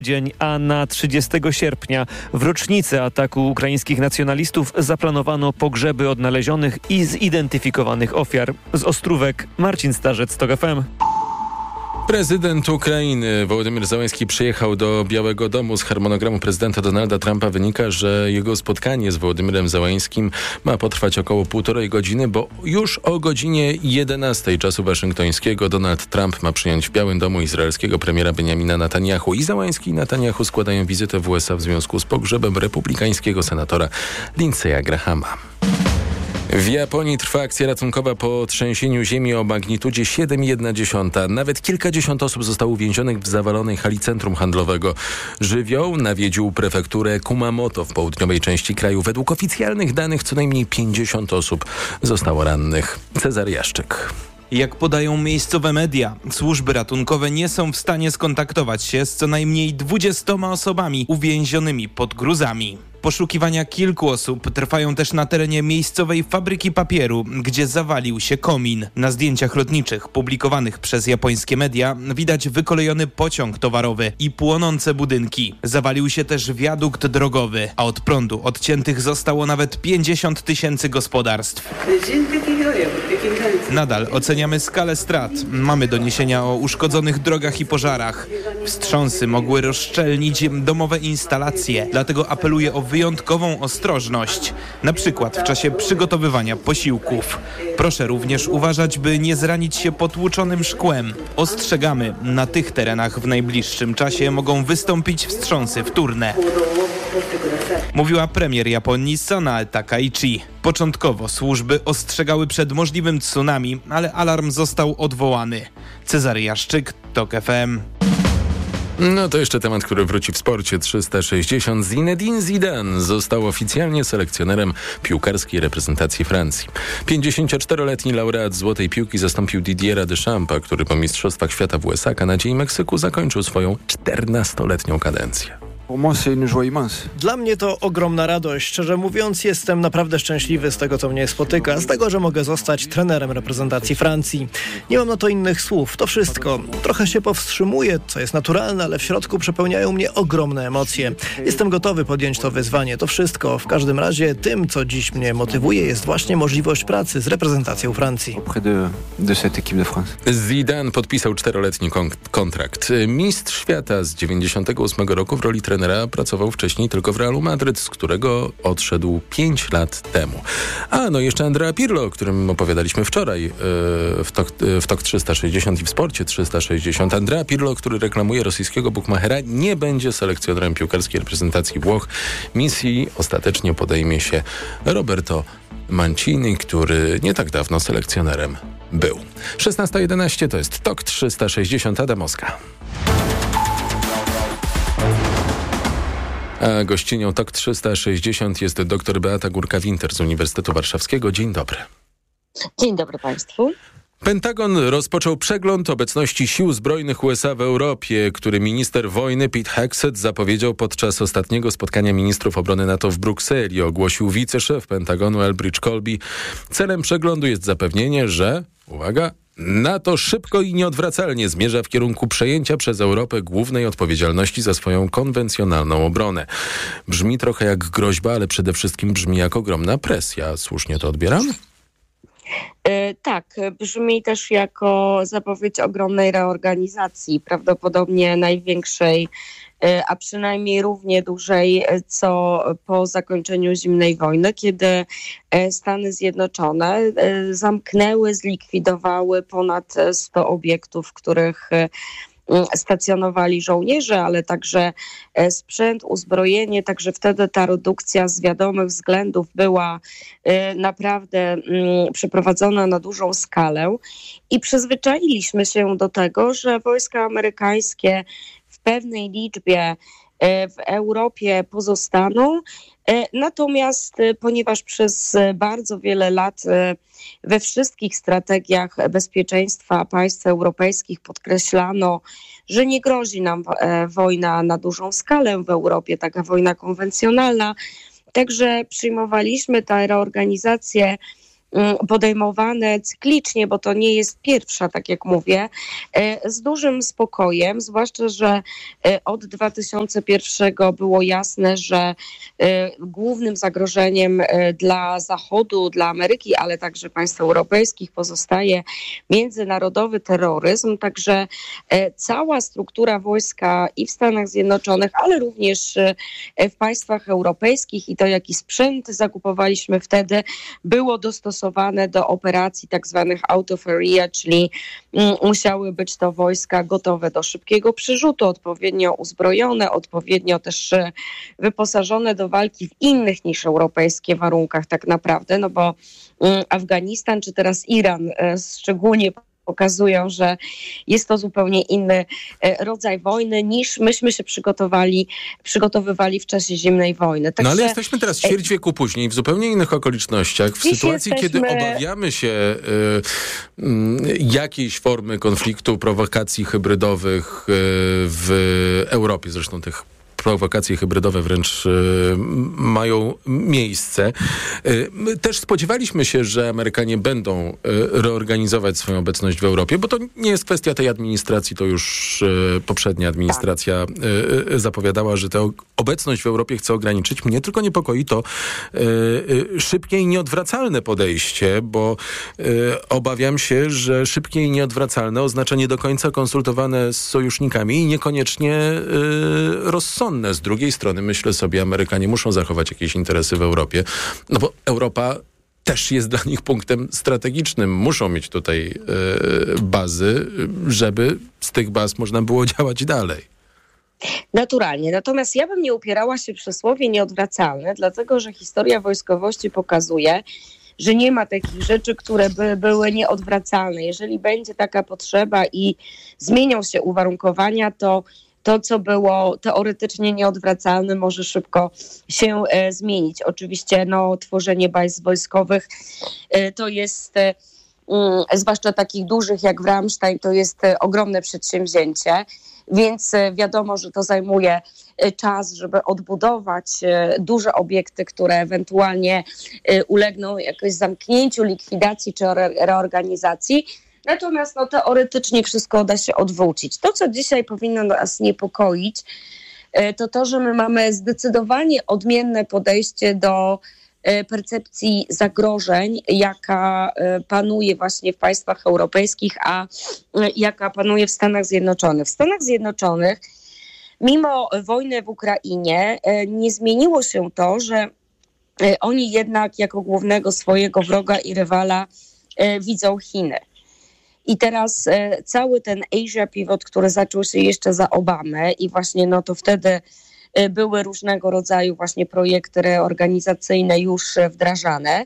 dzień, a na 30 sierpnia w rocznicę ataku ukraińskich nacjonalistów zaplanowano pogrzeby odnalezionych i zidentyfikowanych ofiar. Z Ostrówek Marcin Starzec, TOK FM. Prezydent Ukrainy Wołodymyr Zełenski przyjechał do Białego Domu. Z harmonogramu prezydenta Donalda Trumpa wynika, że jego spotkanie z Wołodymyrem Zełenskim ma potrwać około 1,5 godziny, bo już o godzinie 11 czasu waszyngtońskiego Donald Trump ma przyjąć w Białym Domu izraelskiego premiera Benjamina Netanyahu. I Zełenski i Netanyahu składają wizytę w USA w związku z pogrzebem republikańskiego senatora Lindsey'a Grahama. W Japonii trwa akcja ratunkowa po trzęsieniu ziemi o magnitudzie 7,1. Nawet kilkadziesiąt osób zostało uwięzionych w zawalonej hali centrum handlowego. Żywioł nawiedził prefekturę Kumamoto w południowej części kraju. Według oficjalnych danych co najmniej 50 osób zostało rannych. Cezary Jaszczyk. Jak podają miejscowe media, służby ratunkowe nie są w stanie skontaktować się z co najmniej 20 osobami uwięzionymi pod gruzami. Poszukiwania kilku osób trwają też na terenie miejscowej fabryki papieru, gdzie zawalił się komin. Na zdjęciach lotniczych publikowanych przez japońskie media widać wykolejony pociąg towarowy i płonące budynki. Zawalił się też wiadukt drogowy, a od prądu odciętych zostało nawet 50 000 gospodarstw. Nadal oceniamy skalę strat. Mamy doniesienia o uszkodzonych drogach i pożarach. Wstrząsy mogły rozszczelnić domowe instalacje, dlatego apeluję o wyjątkową ostrożność, na przykład w czasie przygotowywania posiłków. Proszę również uważać, by nie zranić się potłuczonym szkłem. Ostrzegamy, na tych terenach w najbliższym czasie mogą wystąpić wstrząsy wtórne. Mówiła premier Japonii Sanae Takaichi. Początkowo służby ostrzegały przed możliwym tsunami, ale alarm został odwołany. Cezary Jaszczyk, TOK FM. No to jeszcze temat, który wróci w sporcie. 360. Zinedine Zidane został oficjalnie selekcjonerem piłkarskiej reprezentacji Francji. 54-letni laureat Złotej Piłki zastąpił Didiera Deschampa, który po Mistrzostwach Świata w USA, Kanadzie i Meksyku zakończył swoją 14-letnią kadencję. Dla mnie to ogromna radość. Szczerze mówiąc, jestem naprawdę szczęśliwy z tego, co mnie spotyka, z tego, że mogę zostać trenerem reprezentacji Francji. Nie mam na to innych słów. To wszystko. Trochę się powstrzymuję, co jest naturalne, ale w środku przepełniają mnie ogromne emocje. Jestem gotowy podjąć to wyzwanie. To wszystko. W każdym razie tym, co dziś mnie motywuje, jest właśnie możliwość pracy z reprezentacją Francji. Zidane podpisał 4-letni kontrakt. Mistrz świata z 98 roku w roli trenera pracował wcześniej tylko w Realu Madryt, z którego odszedł 5 lat temu. A no jeszcze Andrea Pirlo, o którym opowiadaliśmy wczoraj w TOK 360 i w Sporcie 360. Andrea Pirlo, który reklamuje rosyjskiego bukmachera, nie będzie selekcjonerem piłkarskiej reprezentacji Włoch. Misji ostatecznie podejmie się Roberto Mancini, który nie tak dawno selekcjonerem był. 16:11 to jest TOK 360. Adamowska. A gościnią TOK 360 jest dr Beata Górka-Winter z Uniwersytetu Warszawskiego. Dzień dobry. Dzień dobry Państwu. Pentagon rozpoczął przegląd obecności sił zbrojnych USA w Europie, który minister wojny Pete Hegseth zapowiedział podczas ostatniego spotkania ministrów obrony NATO w Brukseli. Ogłosił wiceszef Pentagonu Elbridge Colby. Celem przeglądu jest zapewnienie, że, uwaga, NATO szybko i nieodwracalnie zmierza w kierunku przejęcia przez Europę głównej odpowiedzialności za swoją konwencjonalną obronę. Brzmi trochę jak groźba, ale przede wszystkim brzmi jak ogromna presja. Słusznie to odbieram? Tak, brzmi też jako zapowiedź ogromnej reorganizacji, prawdopodobnie największej, a przynajmniej równie dużej co po zakończeniu zimnej wojny, kiedy Stany Zjednoczone zamknęły, zlikwidowały ponad 100 obiektów, w których stacjonowali żołnierze, ale także sprzęt, uzbrojenie, także wtedy ta redukcja z wiadomych względów była naprawdę przeprowadzona na dużą skalę i przyzwyczailiśmy się do tego, że wojska amerykańskie w pewnej liczbie w Europie pozostaną. Natomiast ponieważ przez bardzo wiele lat we wszystkich strategiach bezpieczeństwa państw europejskich podkreślano, że nie grozi nam wojna na dużą skalę w Europie, taka wojna konwencjonalna, także przyjmowaliśmy tę reorganizację podejmowane cyklicznie, bo to nie jest pierwsza, tak jak mówię, z dużym spokojem, zwłaszcza, że od 2001 było jasne, że głównym zagrożeniem dla Zachodu, dla Ameryki, ale także państw europejskich pozostaje międzynarodowy terroryzm, także cała struktura wojska i w Stanach Zjednoczonych, ale również w państwach europejskich i to, jaki sprzęt zakupowaliśmy wtedy, było dostosowane do operacji tak zwanych out of area, czyli musiały być to wojska gotowe do szybkiego przerzutu, odpowiednio uzbrojone, odpowiednio też wyposażone do walki w innych niż europejskie warunkach tak naprawdę, no bo Afganistan czy teraz Iran szczególnie pokazują, że jest to zupełnie inny rodzaj wojny niż myśmy się przygotowywali w czasie zimnej wojny. Także, ale jesteśmy teraz ćwierć wieku później, w zupełnie innych okolicznościach, w sytuacji, kiedy obawiamy się jakiejś formy konfliktu, prowokacji hybrydowych w Europie, zresztą tych prowokacje hybrydowe wręcz mają miejsce. Też spodziewaliśmy się, że Amerykanie będą reorganizować swoją obecność w Europie, bo to nie jest kwestia tej administracji, to już poprzednia administracja zapowiadała, że tę obecność w Europie chce ograniczyć. Mnie tylko niepokoi to szybkie i nieodwracalne podejście, bo obawiam się, że szybkie i nieodwracalne oznacza nie do końca konsultowane z sojusznikami i niekoniecznie rozsądne. Z drugiej strony myślę sobie, Amerykanie muszą zachować jakieś interesy w Europie, no bo Europa też jest dla nich punktem strategicznym. Muszą mieć tutaj bazy, żeby z tych baz można było działać dalej. Naturalnie. Natomiast ja bym nie upierała się przy słowie nieodwracalne, dlatego że historia wojskowości pokazuje, że nie ma takich rzeczy, które by były nieodwracalne. Jeżeli będzie taka potrzeba i zmienią się uwarunkowania, to, co było teoretycznie nieodwracalne, może szybko się zmienić. Oczywiście tworzenie baz wojskowych to jest, zwłaszcza takich dużych jak w Ramstein, to jest ogromne przedsięwzięcie, więc wiadomo, że to zajmuje czas, żeby odbudować duże obiekty, które ewentualnie ulegną jakoś zamknięciu, likwidacji czy reorganizacji. Natomiast teoretycznie wszystko da się odwrócić. To, co dzisiaj powinno nas niepokoić, to, że my mamy zdecydowanie odmienne podejście do percepcji zagrożeń, jaka panuje właśnie w państwach europejskich, a jaka panuje w Stanach Zjednoczonych. W Stanach Zjednoczonych, mimo wojny w Ukrainie, nie zmieniło się to, że oni jednak jako głównego swojego wroga i rywala widzą Chiny. I teraz cały ten Asia Pivot, który zaczął się jeszcze za Obamy i właśnie to wtedy były różnego rodzaju właśnie projekty reorganizacyjne już wdrażane.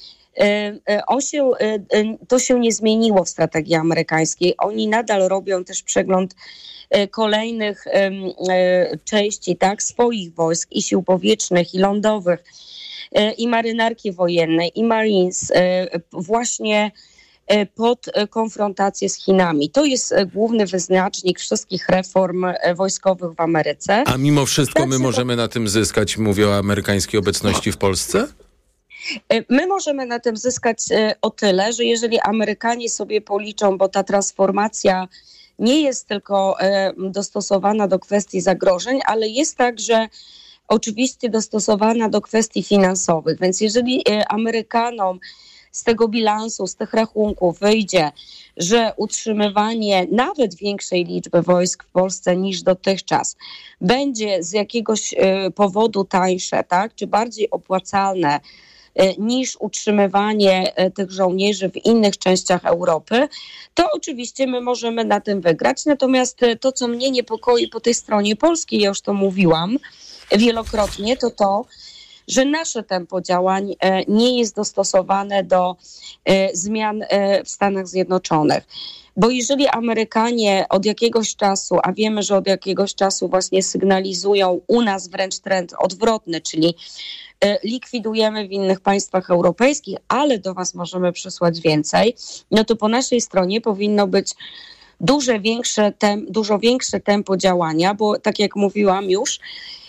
To się nie zmieniło w strategii amerykańskiej. Oni nadal robią też przegląd kolejnych części swoich wojsk i sił powietrznych, i lądowych, i marynarki wojennej, i Marines, właśnie pod konfrontację z Chinami. To jest główny wyznacznik wszystkich reform wojskowych w Ameryce. A mimo wszystko my możemy na tym zyskać, mówię o amerykańskiej obecności w Polsce? My możemy na tym zyskać o tyle, że jeżeli Amerykanie sobie policzą, bo ta transformacja nie jest tylko dostosowana do kwestii zagrożeń, ale jest także oczywiście dostosowana do kwestii finansowych. Więc jeżeli Amerykanom z tego bilansu, z tych rachunków wyjdzie, że utrzymywanie nawet większej liczby wojsk w Polsce niż dotychczas będzie z jakiegoś powodu tańsze, czy bardziej opłacalne niż utrzymywanie tych żołnierzy w innych częściach Europy, to oczywiście my możemy na tym wygrać. Natomiast to, co mnie niepokoi po tej stronie polskiej, ja już to mówiłam wielokrotnie, to, że nasze tempo działań nie jest dostosowane do zmian w Stanach Zjednoczonych. Bo jeżeli Amerykanie od jakiegoś czasu, a wiemy, że od jakiegoś czasu właśnie sygnalizują u nas wręcz trend odwrotny, czyli likwidujemy w innych państwach europejskich, ale do was możemy przysłać więcej, to po naszej stronie powinno być dużo większe tempo działania, bo tak jak mówiłam już,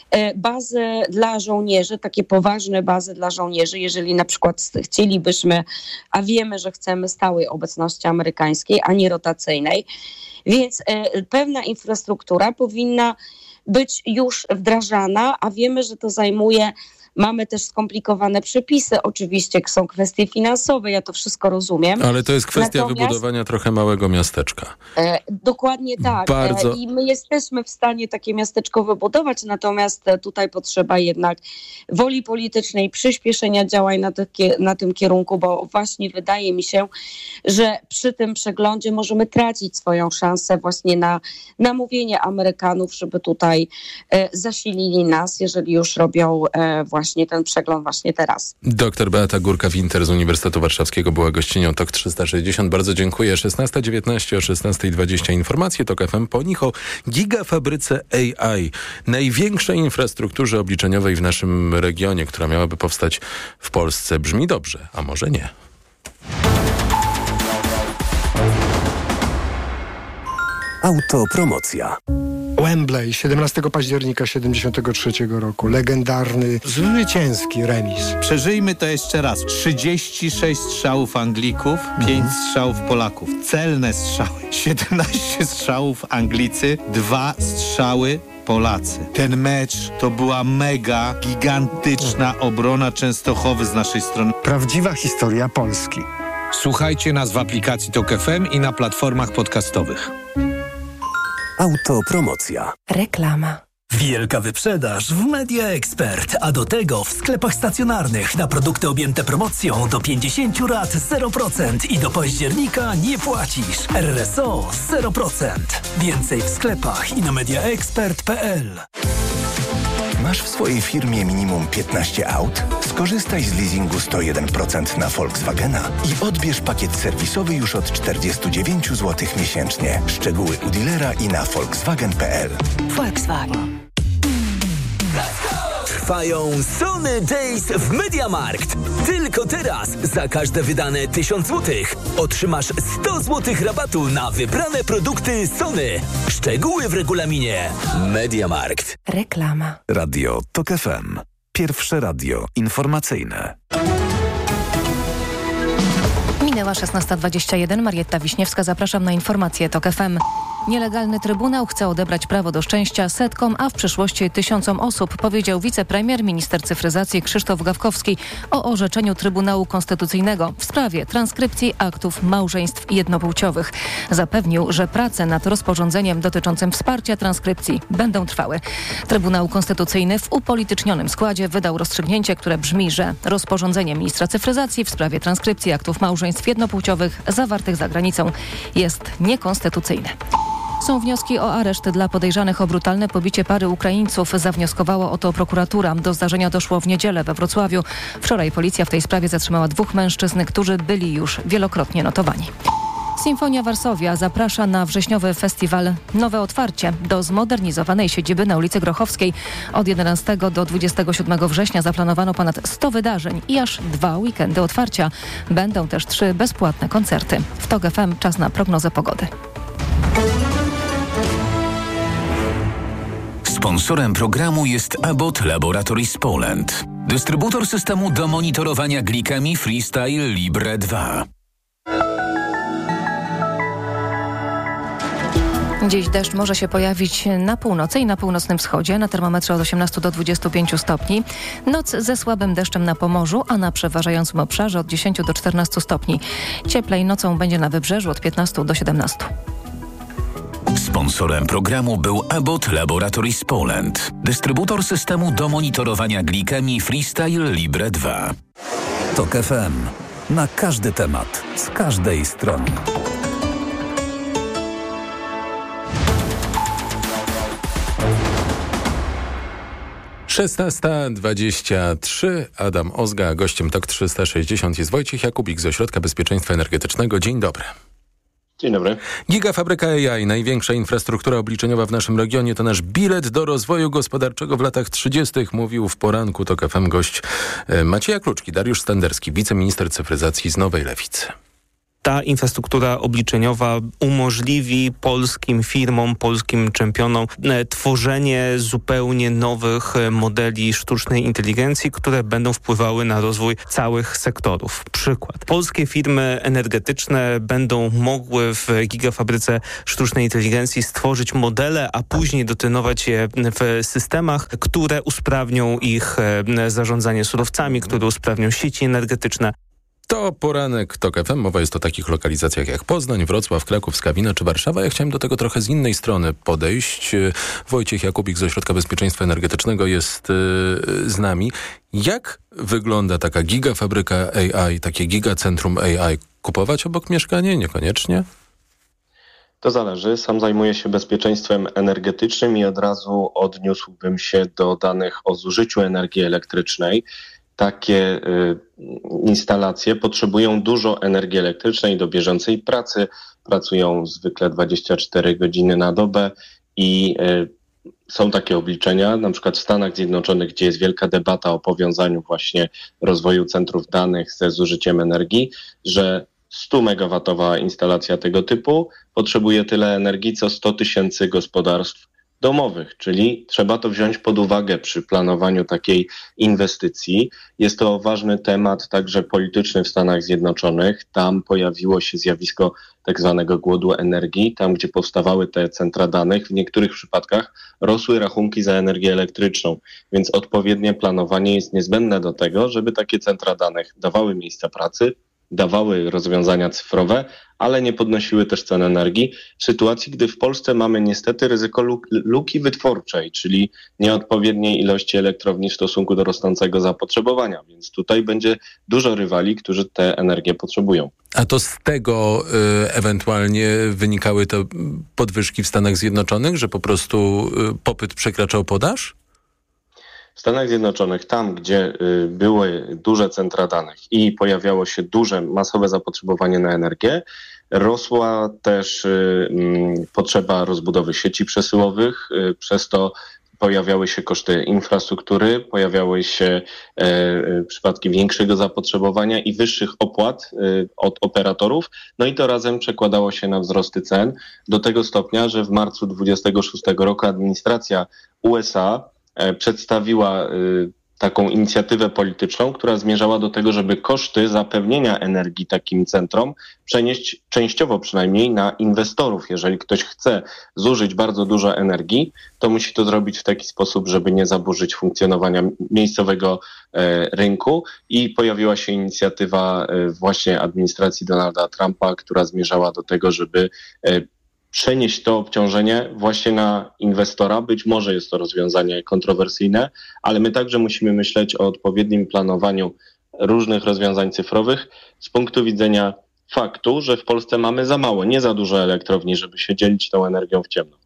bazy dla żołnierzy, takie poważne bazy dla żołnierzy, jeżeli na przykład chcielibyśmy, a wiemy, że chcemy stałej obecności amerykańskiej, a nie rotacyjnej, więc pewna infrastruktura powinna być już wdrażana, a wiemy, że to zajmuje. Mamy też skomplikowane przepisy, oczywiście są kwestie finansowe, ja to wszystko rozumiem. Ale to jest kwestia wybudowania trochę małego miasteczka. Dokładnie tak. I my jesteśmy w stanie takie miasteczko wybudować, natomiast tutaj potrzeba jednak woli politycznej, przyspieszenia działań na tym kierunku, bo właśnie wydaje mi się, że przy tym przeglądzie możemy tracić swoją szansę właśnie na namówienie Amerykanów, żeby tutaj zasilili nas, jeżeli już robią właśnie ten przegląd właśnie teraz. Doktor Beata Górka-Winter z Uniwersytetu Warszawskiego była gościnią TOK 360. Bardzo dziękuję. 16:19, o 16:20 informacje. TOK FM po nich o gigafabryce AI. Największej infrastrukturze obliczeniowej w naszym regionie, która miałaby powstać w Polsce. Brzmi dobrze, a może nie. Autopromocja. Wembley, 17 października 1973 roku. Legendarny, zwycięski remis. Przeżyjmy to jeszcze raz. 36 strzałów Anglików, 5 strzałów Polaków. Celne strzały. 17 strzałów Anglicy, 2 strzały Polacy. Ten mecz to była mega, gigantyczna obrona Częstochowy z naszej strony. Prawdziwa historia Polski. Słuchajcie nas w aplikacji TOK FM i na platformach podcastowych. Autopromocja. Reklama. Wielka wyprzedaż w Media Expert, a do tego w sklepach stacjonarnych na produkty objęte promocją do 50 rat 0% i do października nie płacisz. RSO 0%. Więcej w sklepach i na mediaexpert.pl. Masz w swojej firmie minimum 15 aut? Skorzystaj z leasingu 101% na Volkswagena i odbierz pakiet serwisowy już od 49 zł miesięcznie. Szczegóły u dealera i na volkswagen.pl. Volkswagen. Trwają Sony Days w MediaMarkt. Tylko teraz za każde wydane 1000 zł otrzymasz 100 zł rabatu na wybrane produkty Sony. Szczegóły w regulaminie. MediaMarkt. Reklama. Radio TOK FM. Pierwsze radio informacyjne. Minęła 16:21. Marietta Wiśniewska, zapraszam na informacje TOK FM. Nielegalny Trybunał chce odebrać prawo do szczęścia setkom, a w przyszłości 1000 osób, powiedział wicepremier, minister cyfryzacji Krzysztof Gawkowski o orzeczeniu Trybunału Konstytucyjnego w sprawie transkrypcji aktów małżeństw jednopłciowych. Zapewnił, że prace nad rozporządzeniem dotyczącym wsparcia transkrypcji będą trwały. Trybunał Konstytucyjny w upolitycznionym składzie wydał rozstrzygnięcie, które brzmi, że rozporządzenie ministra cyfryzacji w sprawie transkrypcji aktów małżeństw jednopłciowych zawartych za granicą jest niekonstytucyjne. Są wnioski o areszt dla podejrzanych o brutalne pobicie pary Ukraińców. Zawnioskowała o to prokuratura. Do zdarzenia doszło w niedzielę we Wrocławiu. Wczoraj policja w tej sprawie zatrzymała 2 mężczyzn, którzy byli już wielokrotnie notowani. Sinfonia Varsovia zaprasza na wrześniowy festiwal Nowe Otwarcie do zmodernizowanej siedziby na ulicy Grochowskiej. Od 11 do 27 września zaplanowano ponad 100 wydarzeń i aż 2 weekendy otwarcia. Będą też 3 bezpłatne koncerty. W TOK FM czas na prognozę pogody. Sponsorem programu jest Abbott Laboratories Poland. Dystrybutor systemu do monitorowania glikemii Freestyle Libre 2. Dziś deszcz może się pojawić na północy i na północnym wschodzie, na termometrze od 18 do 25 stopni. Noc ze słabym deszczem na Pomorzu, a na przeważającym obszarze od 10 do 14 stopni. Cieplej nocą będzie na Wybrzeżu od 15 do 17. Sponsorem programu był Abbott Laboratories Poland. Dystrybutor systemu do monitorowania glikemii Freestyle Libre 2. TOK FM. Na każdy temat, z każdej strony. Szesnasta 23. Adam Ozga, gościem TOK 360 jest Wojciech Jakubik z Ośrodka Bezpieczeństwa Energetycznego. Dzień dobry. Dzień dobry. Gigafabryka AI, największa infrastruktura obliczeniowa w naszym regionie, to nasz bilet do rozwoju gospodarczego w latach 30. Mówił w poranku TOK FM gość Macieja Kluczki, Dariusz Standerski, wiceminister cyfryzacji z Nowej Lewicy. ta infrastruktura obliczeniowa umożliwi polskim firmom, polskim czempionom tworzenie zupełnie nowych modeli sztucznej inteligencji, które będą wpływały na rozwój całych sektorów. Przykład. Polskie firmy energetyczne będą mogły w gigafabryce sztucznej inteligencji stworzyć modele, a później dotrenować je w systemach, które usprawnią ich zarządzanie surowcami, które usprawnią sieci energetyczne. To poranek TOK FM. Mowa jest o takich lokalizacjach jak Poznań, Wrocław, Kraków, Skawina czy Warszawa. Ja chciałem do tego trochę z innej strony podejść. Wojciech Jakubik z Ośrodka Bezpieczeństwa Energetycznego jest z nami. Jak wygląda taka gigafabryka AI, takie gigacentrum AI? Kupować obok mieszkanie? Niekoniecznie? To zależy. Sam zajmuję się bezpieczeństwem energetycznym i od razu odniósłbym się do danych o zużyciu energii elektrycznej. Takie instalacje potrzebują dużo energii elektrycznej do bieżącej pracy. Pracują zwykle 24 godziny na dobę i są takie obliczenia, na przykład w Stanach Zjednoczonych, gdzie jest wielka debata o powiązaniu właśnie rozwoju centrów danych ze zużyciem energii, że 100 megawatowa instalacja tego typu potrzebuje tyle energii, co 100 000 gospodarstw domowych, czyli trzeba to wziąć pod uwagę przy planowaniu takiej inwestycji. Jest to ważny temat także polityczny w Stanach Zjednoczonych. Tam pojawiło się zjawisko tak zwanego głodu energii. Tam, gdzie powstawały te centra danych, w niektórych przypadkach rosły rachunki za energię elektryczną, więc odpowiednie planowanie jest niezbędne do tego, żeby takie centra danych dawały miejsca pracy, dawały rozwiązania cyfrowe, ale nie podnosiły też cen energii. W sytuacji, gdy w Polsce mamy niestety ryzyko luki wytwórczej, czyli nieodpowiedniej ilości elektrowni w stosunku do rosnącego zapotrzebowania. Więc tutaj będzie dużo rywali, którzy tę energię potrzebują. A to z tego ewentualnie wynikały te podwyżki w Stanach Zjednoczonych, że po prostu popyt przekraczał podaż? W Stanach Zjednoczonych, tam gdzie były duże centra danych i pojawiało się duże, masowe zapotrzebowanie na energię, rosła też potrzeba rozbudowy sieci przesyłowych, przez to pojawiały się koszty infrastruktury, pojawiały się przypadki większego zapotrzebowania i wyższych opłat od operatorów, no i to razem przekładało się na wzrosty cen do tego stopnia, że w marcu 2026 roku administracja USA przedstawiła taką inicjatywę polityczną, która zmierzała do tego, żeby koszty zapewnienia energii takim centrom przenieść częściowo przynajmniej na inwestorów. Jeżeli ktoś chce zużyć bardzo dużo energii, to musi to zrobić w taki sposób, żeby nie zaburzyć funkcjonowania miejscowego rynku i pojawiła się inicjatywa właśnie administracji Donalda Trumpa, która zmierzała do tego, żeby przenieść to obciążenie właśnie na inwestora. Być może jest to rozwiązanie kontrowersyjne, ale my także musimy myśleć o odpowiednim planowaniu różnych rozwiązań cyfrowych z punktu widzenia faktu, że w Polsce mamy za mało, nie za dużo elektrowni, żeby się dzielić tą energią w ciemno.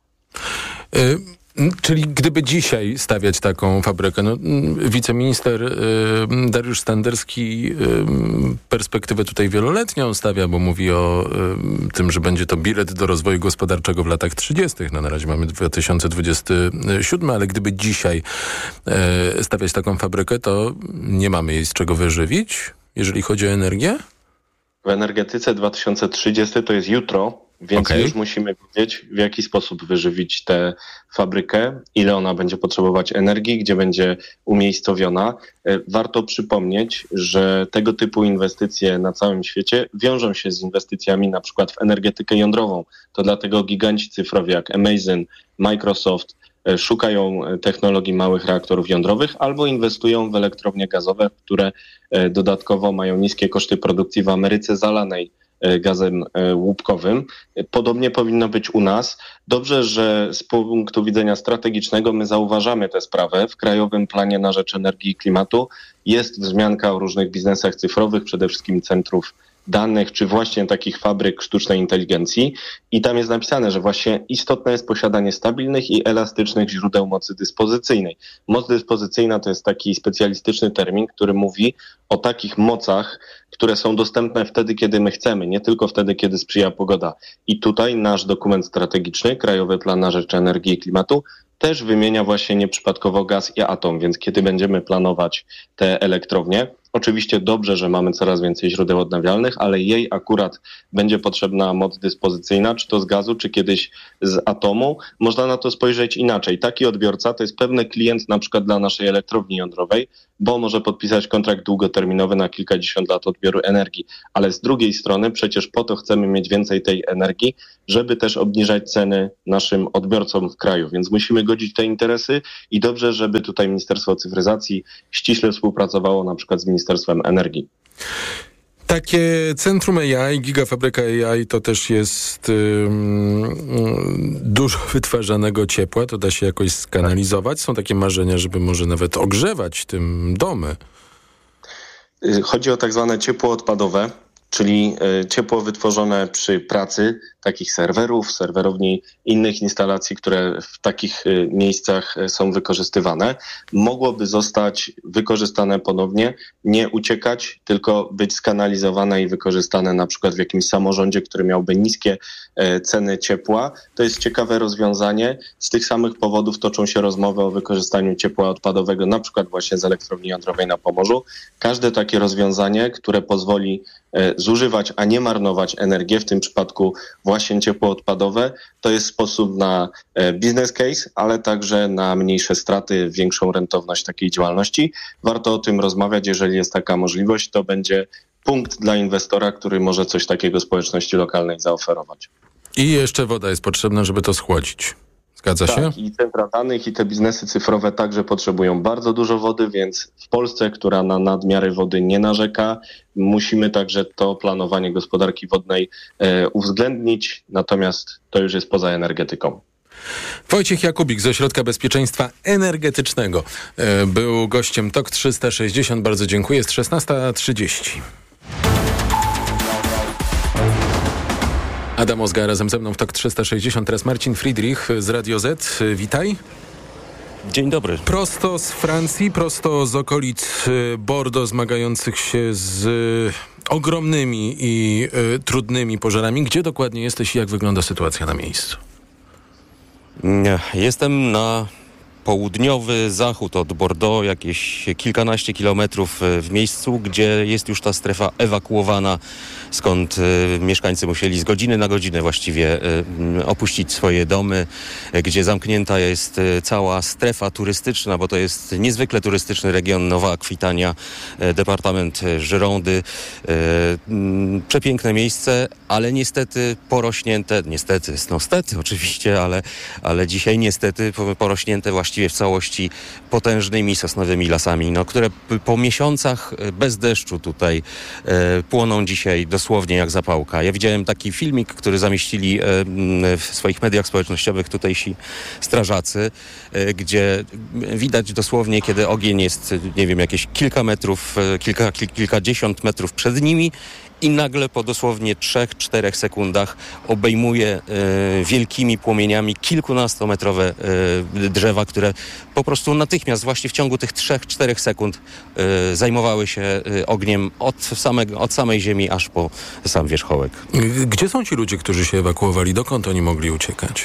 Czyli gdyby dzisiaj stawiać taką fabrykę, wiceminister Dariusz Standerski perspektywę tutaj wieloletnią stawia, bo mówi o tym, że będzie to bilet do rozwoju gospodarczego w latach 30. Na razie mamy 2027, ale gdyby dzisiaj stawiać taką fabrykę, to nie mamy jej z czego wyżywić, jeżeli chodzi o energię? W energetyce 2030 to jest jutro, więc już musimy wiedzieć, w jaki sposób wyżywić tę fabrykę, ile ona będzie potrzebować energii, gdzie będzie umiejscowiona. Warto przypomnieć, że tego typu inwestycje na całym świecie wiążą się z inwestycjami na przykład w energetykę jądrową. To dlatego giganci cyfrowi jak Amazon, Microsoft szukają technologii małych reaktorów jądrowych albo inwestują w elektrownie gazowe, które dodatkowo mają niskie koszty produkcji w Ameryce zalanej gazem łupkowym. Podobnie powinno być u nas. Dobrze, że z punktu widzenia strategicznego my zauważamy tę sprawę. W Krajowym Planie na rzecz Energii i Klimatu jest wzmianka o różnych biznesach cyfrowych, przede wszystkim centrów danych, czy właśnie takich fabryk sztucznej inteligencji. I tam jest napisane, że właśnie istotne jest posiadanie stabilnych i elastycznych źródeł mocy dyspozycyjnej. Moc dyspozycyjna to jest taki specjalistyczny termin, który mówi o takich mocach, które są dostępne wtedy, kiedy my chcemy, nie tylko wtedy, kiedy sprzyja pogoda. I tutaj nasz dokument strategiczny, Krajowy Plan na rzecz Energii i Klimatu, też wymienia właśnie nieprzypadkowo gaz i atom, więc kiedy będziemy planować te elektrownie, Oczywiście dobrze, że mamy coraz więcej źródeł odnawialnych, ale jej akurat będzie potrzebna moc dyspozycyjna, czy to z gazu, czy kiedyś z atomu. Można na to spojrzeć inaczej. Taki odbiorca to jest pewny klient na przykład dla naszej elektrowni jądrowej, bo może podpisać kontrakt długoterminowy na kilkadziesiąt lat odbioru energii. Ale z drugiej strony przecież po to chcemy mieć więcej tej energii, żeby też obniżać ceny naszym odbiorcom w kraju. Więc musimy godzić te interesy i dobrze, żeby tutaj Ministerstwo Cyfryzacji ściśle współpracowało na przykład z Ministerstwem Energii. Takie centrum AI, gigafabryka AI, to też jest dużo wytwarzanego ciepła, to da się jakoś skanalizować. Są takie marzenia, żeby może nawet ogrzewać tym domy. Chodzi o tak zwane ciepło odpadowe, czyli ciepło wytworzone przy pracy takich serwerów, serwerowni, innych instalacji, które w takich miejscach są wykorzystywane, mogłoby zostać wykorzystane ponownie, nie uciekać, tylko być skanalizowane i wykorzystane na przykład w jakimś samorządzie, który miałby niskie ceny ciepła. To jest ciekawe rozwiązanie. Z tych samych powodów toczą się rozmowy o wykorzystaniu ciepła odpadowego, na przykład właśnie z elektrowni jądrowej na Pomorzu. Każde takie rozwiązanie, które pozwoli zużywać, a nie marnować energię, w tym przypadku właśnie ciepło odpadowe, to jest sposób na business case, ale także na mniejsze straty, większą rentowność takiej działalności. Warto o tym rozmawiać, jeżeli jest taka możliwość, to będzie punkt dla inwestora, który może coś takiego społeczności lokalnej zaoferować. I jeszcze woda jest potrzebna, żeby to schłodzić. Zgadza się? Tak, i centra danych i te biznesy cyfrowe także potrzebują bardzo dużo wody, więc w Polsce, która na nadmiary wody nie narzeka, musimy także to planowanie gospodarki wodnej uwzględnić, natomiast to już jest poza energetyką. Wojciech Jakubik z Ośrodka Bezpieczeństwa Energetycznego był gościem TOK 360. Bardzo dziękuję. Jest 16:30. Adam Ozga razem ze mną w TOK 360. Teraz Marcin Friedrich z Radio Z. Witaj. Dzień dobry. Prosto z Francji, prosto z okolic Bordeaux, zmagających się z ogromnymi i trudnymi pożarami. Gdzie dokładnie jesteś i jak wygląda sytuacja na miejscu? Jestem na południowy zachód od Bordeaux, jakieś kilkanaście kilometrów w miejscu, gdzie jest już ta strefa ewakuowana, skąd mieszkańcy musieli z godziny na godzinę właściwie opuścić swoje domy, gdzie zamknięta jest cała strefa turystyczna, bo to jest niezwykle turystyczny region Nowa Akwitania, departament Girondy. Przepiękne miejsce, ale niestety porośnięte, stety oczywiście, ale dzisiaj niestety porośnięte właściwie w całości potężnymi sosnowymi lasami, które po miesiącach bez deszczu tutaj płoną dzisiaj dosłownie jak zapałka. Ja widziałem taki filmik, który zamieścili w swoich mediach społecznościowych tutejsi strażacy, gdzie widać dosłownie, kiedy ogień jest, nie wiem, jakieś kilka metrów, kilkadziesiąt metrów przed nimi i nagle po dosłownie 3-4 sekundach obejmuje wielkimi płomieniami kilkunastometrowe drzewa, które po prostu natychmiast właśnie w ciągu tych 3-4 sekund zajmowały się ogniem od samej ziemi aż po sam wierzchołek. Gdzie są ci ludzie, którzy się ewakuowali? Dokąd oni mogli uciekać?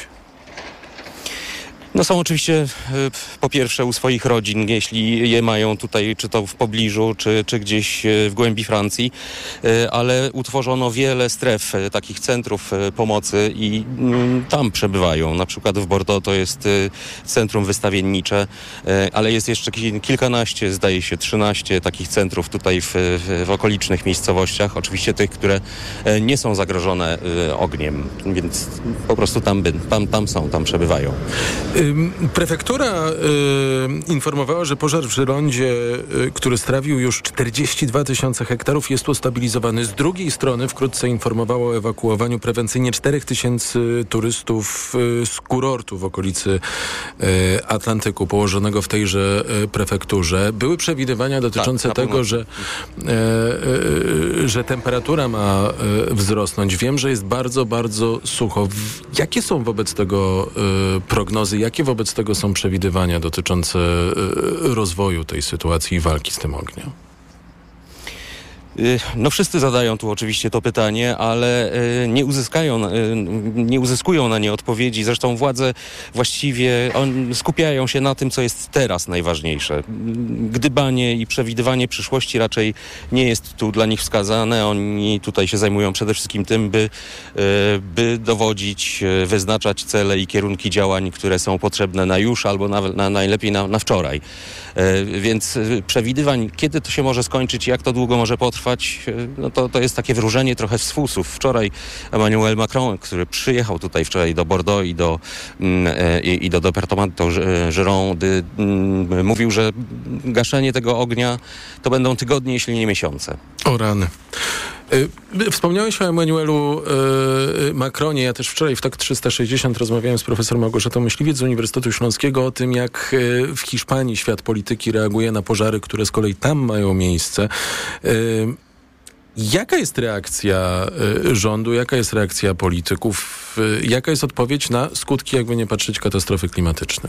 No są oczywiście po pierwsze u swoich rodzin, jeśli je mają tutaj, czy to w pobliżu, czy gdzieś w głębi Francji, ale utworzono wiele stref, takich centrów pomocy i tam przebywają. Na przykład w Bordeaux to jest centrum wystawiennicze, ale jest jeszcze kilkanaście, zdaje się 13 takich centrów tutaj w okolicznych miejscowościach. Oczywiście tych, które nie są zagrożone ogniem, więc po prostu tam przebywają. Prefektura informowała, że pożar w Girondzie, który strawił już 42 000 hektarów, jest ustabilizowany. Z drugiej strony wkrótce informowała o ewakuowaniu prewencyjnie 4 000 turystów z kurortu w okolicy Atlantyku, położonego w tejże prefekturze. Były przewidywania dotyczące tego, że temperatura ma wzrosnąć. Wiem, że jest bardzo, bardzo sucho. Jakie są wobec tego prognozy? Jakie wobec tego są przewidywania dotyczące rozwoju tej sytuacji i walki z tym ogniem? No wszyscy zadają tu oczywiście to pytanie, ale nie uzyskują na nie odpowiedzi. Zresztą władze właściwie skupiają się na tym, co jest teraz najważniejsze. Gdybanie i przewidywanie przyszłości raczej nie jest tu dla nich wskazane. Oni tutaj się zajmują przede wszystkim tym, by dowodzić, wyznaczać cele i kierunki działań, które są potrzebne na już albo najlepiej na wczoraj. Więc przewidywań, kiedy to się może skończyć i jak to długo może potrwać, no to jest takie wróżenie trochę z fusów. Wczoraj Emmanuel Macron, który przyjechał tutaj wczoraj do Bordeaux i do Departamentu Gironde, mówił, że gaszenie tego ognia to będą tygodnie, jeśli nie miesiące. O rany. Wspomniałeś o Emmanuelu Macronie. Ja też wczoraj w TOK 360 rozmawiałem z profesor Małgorzatą Myśliwiec z Uniwersytetu Śląskiego o tym, jak w Hiszpanii świat polityki reaguje na pożary, które z kolei tam mają miejsce. Jaka jest reakcja rządu, jaka jest reakcja polityków, jaka jest odpowiedź na skutki, jakby nie patrzeć, katastrofy klimatycznej?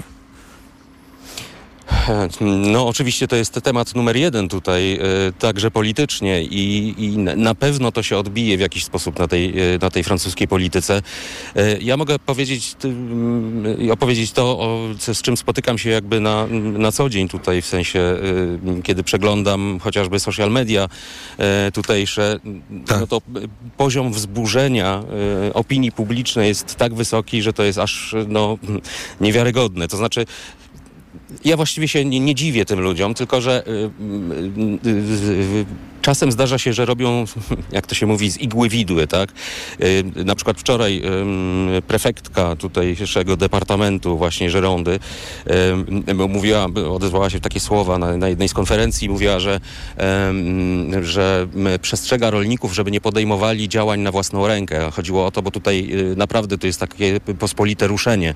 No oczywiście to jest temat numer 1 tutaj, także politycznie i na pewno to się odbije w jakiś sposób na tej francuskiej polityce. Ja mogę opowiedzieć to, z czym spotykam się jakby na co dzień tutaj, w sensie kiedy przeglądam chociażby social media tutejsze, no to poziom wzburzenia opinii publicznej jest tak wysoki, że to jest aż niewiarygodne. To znaczy ja właściwie się nie dziwię tym ludziom, tylko że czasem zdarza się, że robią, jak to się mówi, z igły widły, tak? Na przykład wczoraj prefektka tutejszego departamentu właśnie Girondy odezwała się w takie słowa na jednej z konferencji, mówiła, że przestrzega rolników, żeby nie podejmowali działań na własną rękę. Chodziło o to, bo tutaj naprawdę to jest takie pospolite ruszenie.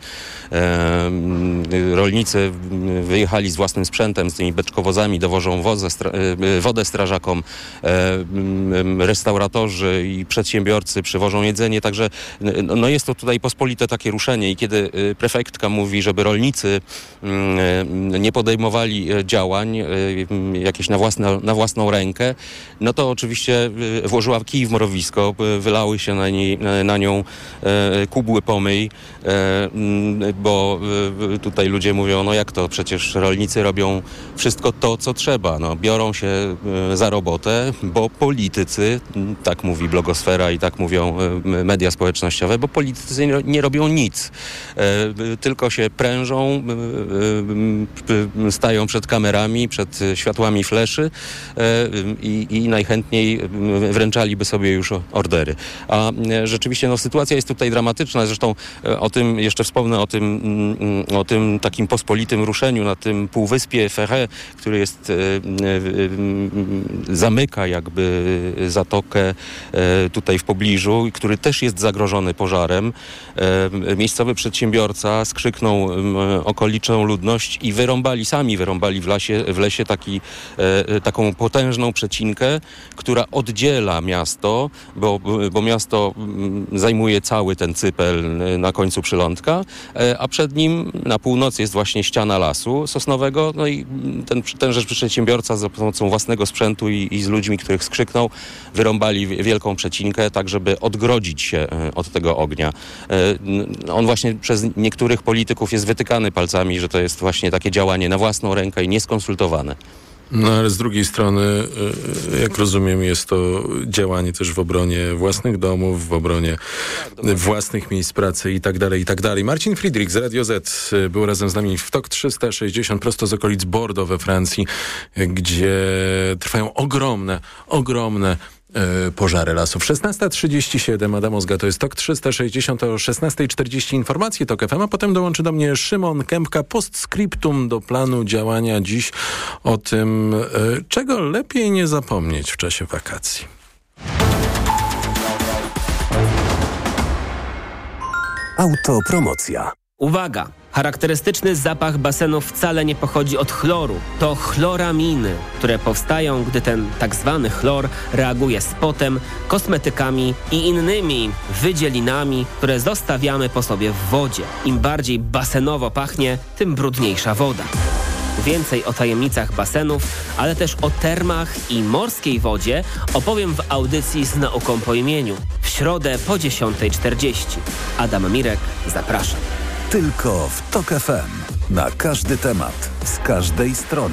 Rolnicy wyjechali z własnym sprzętem, z tymi beczkowozami, dowożą wodę strażakom, restauratorzy i przedsiębiorcy przywożą jedzenie, także jest to tutaj pospolite takie ruszenie i kiedy prefektka mówi, żeby rolnicy nie podejmowali działań jakieś na własną rękę, no to oczywiście włożyła kij w mrowisko, wylały się na nią kubły pomyj, bo tutaj ludzie mówią, no jak to, przecież rolnicy robią wszystko to, co trzeba, biorą się za robotę, bo politycy, tak mówi blogosfera i tak mówią media społecznościowe, bo politycy nie robią nic. Tylko się prężą, stają przed kamerami, przed światłami fleszy i najchętniej wręczaliby sobie już ordery. A rzeczywiście sytuacja jest tutaj dramatyczna. Zresztą o tym jeszcze wspomnę, o tym takim pospolitym ruszeniu na tym półwyspie Ferré, który jest zamyka jakby zatokę tutaj w pobliżu, który też jest zagrożony pożarem. Miejscowy przedsiębiorca skrzyknął okoliczną ludność i sami wyrąbali w lesie taką potężną przecinkę, która oddziela miasto, bo miasto zajmuje cały ten cypel na końcu przylądka, a przed nim na północy jest właśnie ściana lasu sosnowego, i tenże przedsiębiorca za pomocą własnego sprzętu i z ludźmi, których skrzyknął, wyrąbali wielką przecinkę, tak żeby odgrodzić się od tego ognia. On właśnie przez niektórych polityków jest wytykany palcami, że to jest właśnie takie działanie na własną rękę i nieskonsultowane. No ale z drugiej strony, jak rozumiem, jest to działanie też w obronie własnych domów, w obronie własnych miejsc pracy i tak dalej, i tak dalej. Marcin Friedrich z Radio Z był razem z nami w TOK 360 prosto z okolic Bordeaux we Francji, gdzie trwają ogromne pożary lasów. 16:37, Adam Ozga, to jest TOK 360, o 16:40 informacje TOK FM, a potem dołączy do mnie Szymon Kępka, postscriptum do planu działania dziś o tym, czego lepiej nie zapomnieć w czasie wakacji. Autopromocja. Uwaga! Charakterystyczny zapach basenu wcale nie pochodzi od chloru. To chloraminy, które powstają, gdy ten tak zwany chlor reaguje z potem, kosmetykami i innymi wydzielinami, które zostawiamy po sobie w wodzie. Im bardziej basenowo pachnie, tym brudniejsza woda. Więcej o tajemnicach basenów, ale też o termach i morskiej wodzie opowiem w audycji Z nauką po imieniu. W środę po 10:40. Adam Mirek, zapraszam. Tylko w TOK FM. Na każdy temat, z każdej strony.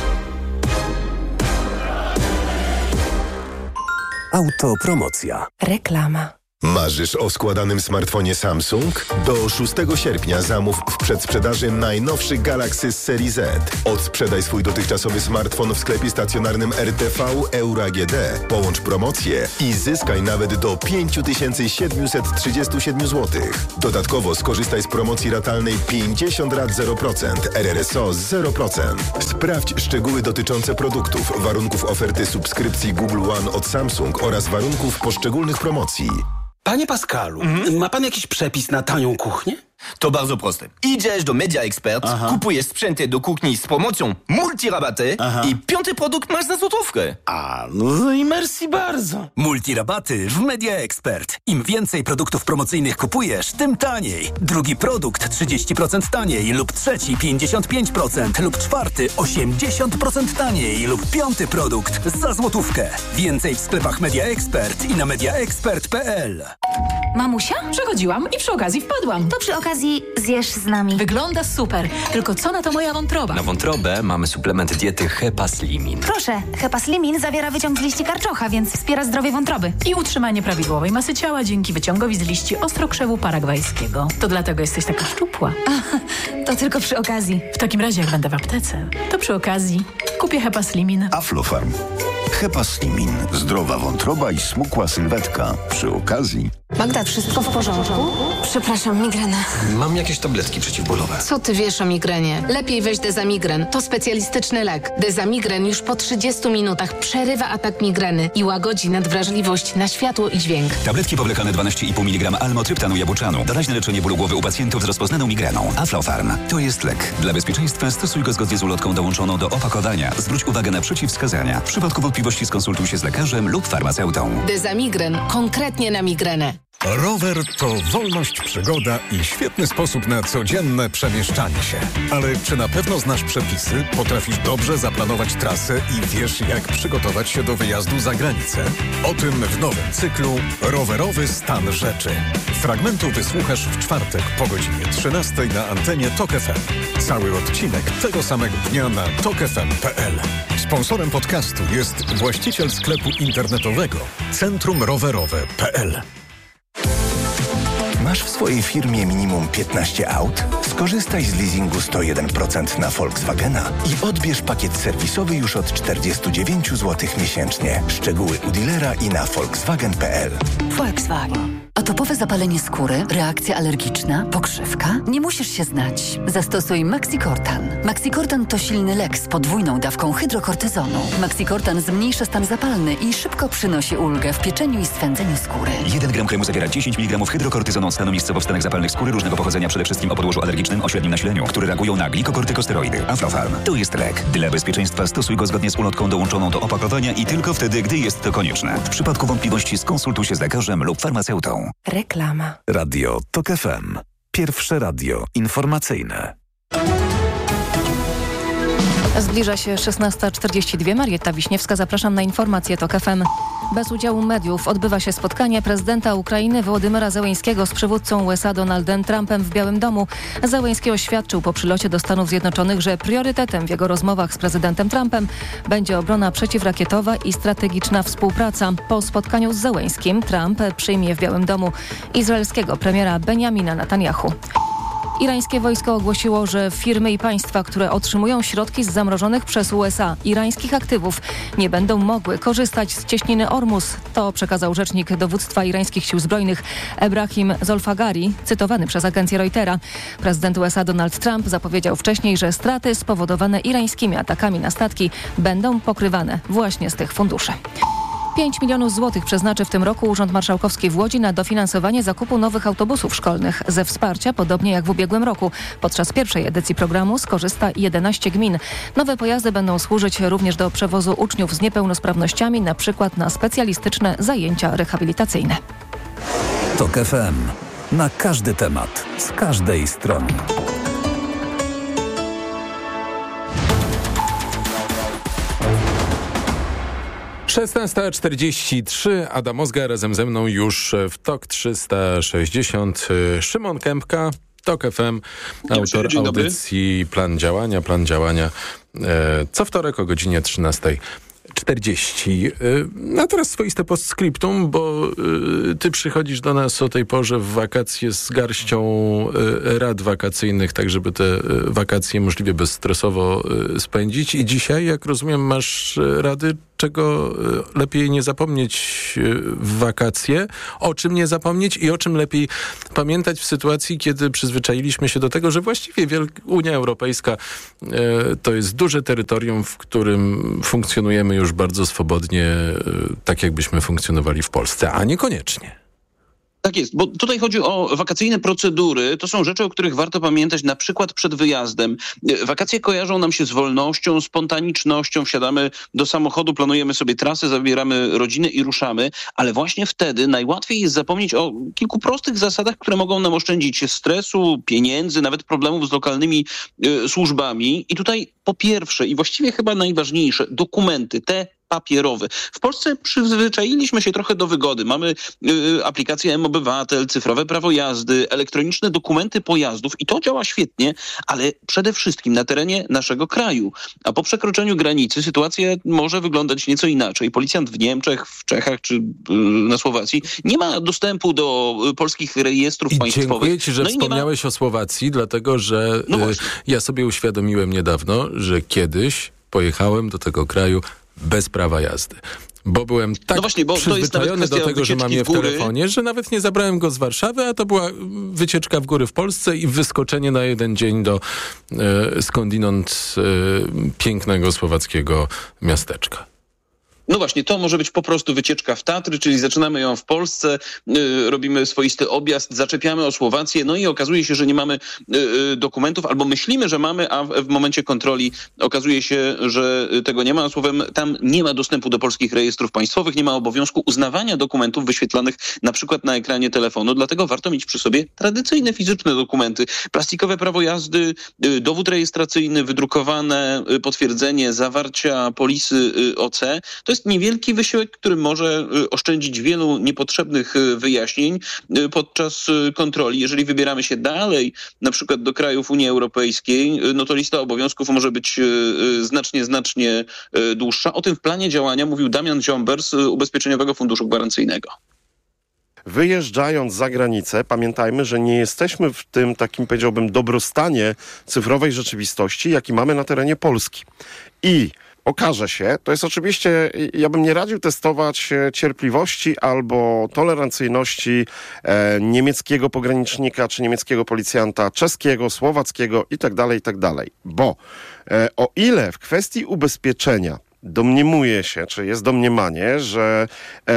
Autopromocja. Reklama. Marzysz o składanym smartfonie Samsung? Do 6 sierpnia zamów w przedsprzedaży najnowszy Galaxy z serii Z. Odsprzedaj swój dotychczasowy smartfon w sklepie stacjonarnym RTV Euro AGD. Połącz promocję i zyskaj nawet do 5737 zł. Dodatkowo skorzystaj z promocji ratalnej 50 rat 0%, RRSO 0%. Sprawdź szczegóły dotyczące produktów, warunków oferty subskrypcji Google One od Samsung oraz warunków poszczególnych promocji. Panie Pascalu, ma pan jakiś przepis na tanią kuchnię? To bardzo proste. Idziesz do Media Expert, kupujesz sprzęty do kuchni z promocją multirabaty i 5. produkt masz za złotówkę. No i merci bardzo. Multirabaty w Media Expert. Im więcej produktów promocyjnych kupujesz, tym taniej. Drugi produkt 30% taniej lub trzeci 55% lub czwarty 80% taniej lub 5. produkt za złotówkę. Więcej w sklepach Media Expert i na mediaexpert.pl. Mamusia? Przechodziłam i przy okazji wpadłam. To przy okazji zjesz z nami. Wygląda super. Tylko co na to moja wątroba? Na wątrobę mamy suplement diety Hepaslimin. Proszę, Hepaslimin zawiera wyciąg z liści karczocha, więc wspiera zdrowie wątroby. I utrzymanie prawidłowej masy ciała dzięki wyciągowi z liści ostrokrzewu paragwajskiego. To dlatego jesteś taka szczupła. To tylko przy okazji. W takim razie, jak będę w aptece, to przy okazji kupię Hepaslimin. Aflofarm. Hepaslimin. Zdrowa wątroba i smukła sylwetka. Przy okazji. Magda, wszystko w porządku? Przepraszam, migrena. Mam jakieś tabletki przeciwbólowe. Co ty wiesz o migrenie? Lepiej weź Dezamigren. To specjalistyczny lek. Dezamigren już po 30 minutach przerywa atak migreny i łagodzi nadwrażliwość na światło i dźwięk. Tabletki powlekane 12,5 mg almotryptanu jabłczanu. Doraźne leczenie bólu głowy u pacjentów z rozpoznaną migreną. Aflofarm. To jest lek. Dla bezpieczeństwa stosuj go zgodnie z ulotką dołączoną do opakowania. Zwróć uwagę na przeciwwskazania. W przypadku wątpliwości skonsultuj się z lekarzem lub farmaceutą. Dezamigren. Konkretnie na migrenę. Rower to wolność, przygoda i świetny sposób na codzienne przemieszczanie się. Ale czy na pewno znasz przepisy, potrafisz dobrze zaplanować trasę i wiesz, jak przygotować się do wyjazdu za granicę? O tym w nowym cyklu Rowerowy stan rzeczy. Fragmentu wysłuchasz w czwartek po godzinie 13 na antenie TOK FM. Cały odcinek tego samego dnia na tokfm.pl. Sponsorem podcastu jest właściciel sklepu internetowego Centrum Rowerowe.pl. Masz w swojej firmie minimum 15 aut? Skorzystaj z leasingu 101% na Volkswagena i odbierz pakiet serwisowy już od 49 zł miesięcznie. Szczegóły u dealera i na volkswagen.pl. Volkswagen. Atopowe zapalenie skóry, reakcja alergiczna, pokrzywka? Nie musisz się znać. Zastosuj Maxicortan. Maxicortan to silny lek z podwójną dawką hydrokortyzonu. Maxicortan zmniejsza stan zapalny i szybko przynosi ulgę w pieczeniu i swędzeniu skóry. 1 gram kremu zawiera 10 mg hydrokortyzonu od stanu miejscowo w stanach zapalnych skóry różnego pochodzenia, przede wszystkim o podłożu alergicznym o średnim nasileniu, które reagują na glikokortykosteroidy. Aflofarm. To jest lek. Dla bezpieczeństwa stosuj go zgodnie z ulotką dołączoną do opakowania i tylko wtedy, gdy jest to konieczne. W przypadku wątpliwości skonsultuj się z lekarzem lub farmaceutą. Reklama. Radio TOK FM. Pierwsze radio informacyjne. Zbliża się 16:42. Marietta Wiśniewska, zapraszam na informacje TOK FM. Bez udziału mediów odbywa się spotkanie prezydenta Ukrainy Wołodymyra Zełeńskiego z przywódcą USA Donaldem Trumpem w Białym Domu. Zełeński oświadczył po przylocie do Stanów Zjednoczonych, że priorytetem w jego rozmowach z prezydentem Trumpem będzie obrona przeciwrakietowa i strategiczna współpraca. Po spotkaniu z Zełeńskim Trump przyjmie w Białym Domu izraelskiego premiera Benjamina Netanyahu. Irańskie wojsko ogłosiło, że firmy i państwa, które otrzymują środki z zamrożonych przez USA irańskich aktywów, nie będą mogły korzystać z cieśniny Ormus. To przekazał rzecznik dowództwa irańskich sił zbrojnych Ebrahim Zolfagari, cytowany przez agencję Reutera. Prezydent USA Donald Trump zapowiedział wcześniej, że straty spowodowane irańskimi atakami na statki będą pokrywane właśnie z tych funduszy. 5 milionów złotych przeznaczy w tym roku Urząd Marszałkowski w Łodzi na dofinansowanie zakupu nowych autobusów szkolnych. Ze wsparcia, podobnie jak w ubiegłym roku, podczas pierwszej edycji programu skorzysta 11 gmin. Nowe pojazdy będą służyć również do przewozu uczniów z niepełnosprawnościami, na przykład na specjalistyczne zajęcia rehabilitacyjne. TOK FM. Na każdy temat, z każdej strony. 16:43, Adam Ozga, razem ze mną już w TOK 360, Szymon Kępka, TOK FM, autor audycji Plan działania, co wtorek o godzinie 13:40. A teraz swoiste postscriptum, bo ty przychodzisz do nas o tej porze w wakacje z garścią rad wakacyjnych, tak żeby te wakacje możliwie bezstresowo spędzić. I dzisiaj, jak rozumiem, masz rady, czego lepiej nie zapomnieć w wakacje, o czym nie zapomnieć i o czym lepiej pamiętać w sytuacji, kiedy przyzwyczailiśmy się do tego, że właściwie Unia Europejska to jest duże terytorium, w którym funkcjonujemy już bardzo swobodnie, tak jakbyśmy funkcjonowali w Polsce, a niekoniecznie. Tak jest, bo tutaj chodzi o wakacyjne procedury. To są rzeczy, o których warto pamiętać na przykład przed wyjazdem. Wakacje kojarzą nam się z wolnością, spontanicznością. Wsiadamy do samochodu, planujemy sobie trasę, zabieramy rodzinę i ruszamy. Ale właśnie wtedy najłatwiej jest zapomnieć o kilku prostych zasadach, które mogą nam oszczędzić stresu, pieniędzy, nawet problemów z lokalnymi służbami. I tutaj po pierwsze i właściwie chyba najważniejsze, dokumenty, te papierowy. W Polsce przyzwyczailiśmy się trochę do wygody. Mamy aplikację M-Obywatel, cyfrowe prawo jazdy, elektroniczne dokumenty pojazdów i to działa świetnie, ale przede wszystkim na terenie naszego kraju. A po przekroczeniu granicy sytuacja może wyglądać nieco inaczej. Policjant w Niemczech, w Czechach czy na Słowacji nie ma dostępu do polskich rejestrów państwowych. Dziękuję ci, że wspomniałeś o Słowacji, dlatego że ja sobie uświadomiłem niedawno, że kiedyś pojechałem do tego kraju bez prawa jazdy. Bo byłem tak przyzwyczajony do tego, że mam je w telefonie, że nawet nie zabrałem go z Warszawy, a to była wycieczka w góry w Polsce i wyskoczenie na jeden dzień do skądinąd pięknego słowackiego miasteczka. No właśnie, to może być po prostu wycieczka w Tatry, czyli zaczynamy ją w Polsce, robimy swoisty objazd, zaczepiamy o Słowację, no i okazuje się, że nie mamy dokumentów, albo myślimy, że mamy, a w momencie kontroli okazuje się, że tego nie ma. Słowem, tam nie ma dostępu do polskich rejestrów państwowych, nie ma obowiązku uznawania dokumentów wyświetlanych na przykład na ekranie telefonu, dlatego warto mieć przy sobie tradycyjne fizyczne dokumenty. Plastikowe prawo jazdy, dowód rejestracyjny, wydrukowane potwierdzenie zawarcia polisy OC. To jest niewielki wysiłek, który może oszczędzić wielu niepotrzebnych wyjaśnień podczas kontroli. Jeżeli wybieramy się dalej, na przykład do krajów Unii Europejskiej, no to lista obowiązków może być znacznie dłuższa. O tym w planie działania mówił Damian Ziomber z Ubezpieczeniowego Funduszu Gwarancyjnego. Wyjeżdżając za granicę, pamiętajmy, że nie jesteśmy w tym takim, powiedziałbym, dobrostanie cyfrowej rzeczywistości, jaki mamy na terenie Polski. I okaże się, to jest oczywiście, ja bym nie radził testować cierpliwości albo tolerancyjności niemieckiego pogranicznika, czy niemieckiego policjanta, czeskiego, słowackiego itd., bo o ile w kwestii ubezpieczenia domniemuje się, czy jest domniemanie, że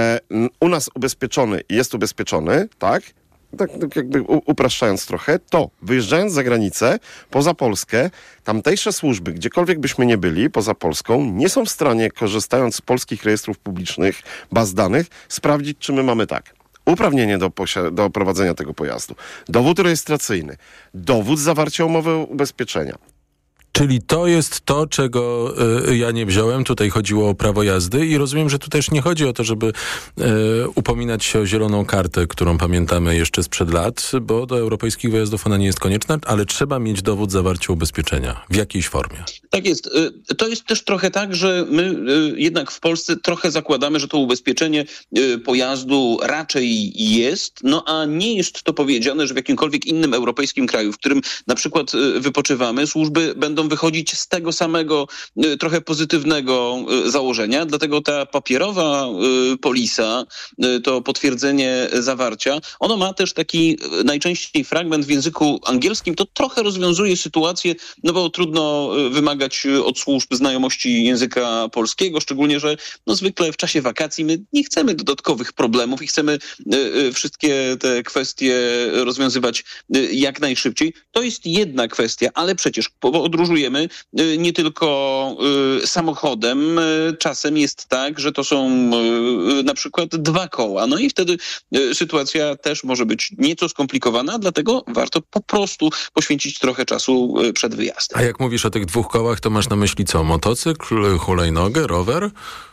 u nas ubezpieczony jest ubezpieczony, tak jakby upraszczając trochę, to wyjeżdżając za granicę, poza Polskę, tamtejsze służby, gdziekolwiek byśmy nie byli, poza Polską, nie są w stanie, korzystając z polskich rejestrów publicznych, baz danych, sprawdzić, czy my mamy uprawnienie do prowadzenia tego pojazdu, dowód rejestracyjny, dowód zawarcia umowy ubezpieczenia. Czyli to jest to, czego ja nie wziąłem. Tutaj chodziło o prawo jazdy i rozumiem, że tu też nie chodzi o to, żeby upominać się o zieloną kartę, którą pamiętamy jeszcze sprzed lat, bo do europejskich wyjazdów ona nie jest konieczna, ale trzeba mieć dowód zawarcia ubezpieczenia w jakiejś formie. Tak jest. To jest też trochę tak, że my jednak w Polsce trochę zakładamy, że to ubezpieczenie pojazdu raczej jest, no a nie jest to powiedziane, że w jakimkolwiek innym europejskim kraju, w którym na przykład wypoczywamy, służby będą wychodzić z tego samego trochę pozytywnego założenia, dlatego ta papierowa polisa, to potwierdzenie zawarcia, ono ma też taki najczęściej fragment w języku angielskim, to trochę rozwiązuje sytuację, no bo trudno wymagać od służb znajomości języka polskiego, szczególnie, że no zwykle w czasie wakacji my nie chcemy dodatkowych problemów i chcemy wszystkie te kwestie rozwiązywać jak najszybciej. To jest jedna kwestia, ale przecież podróżujemy nie tylko samochodem. Czasem jest tak, że to są na przykład 2 koła. No i wtedy sytuacja też może być nieco skomplikowana, dlatego warto po prostu poświęcić trochę czasu przed wyjazdem. A jak mówisz o tych 2 kołach, to masz na myśli co? Motocykl, hulajnogę, rower?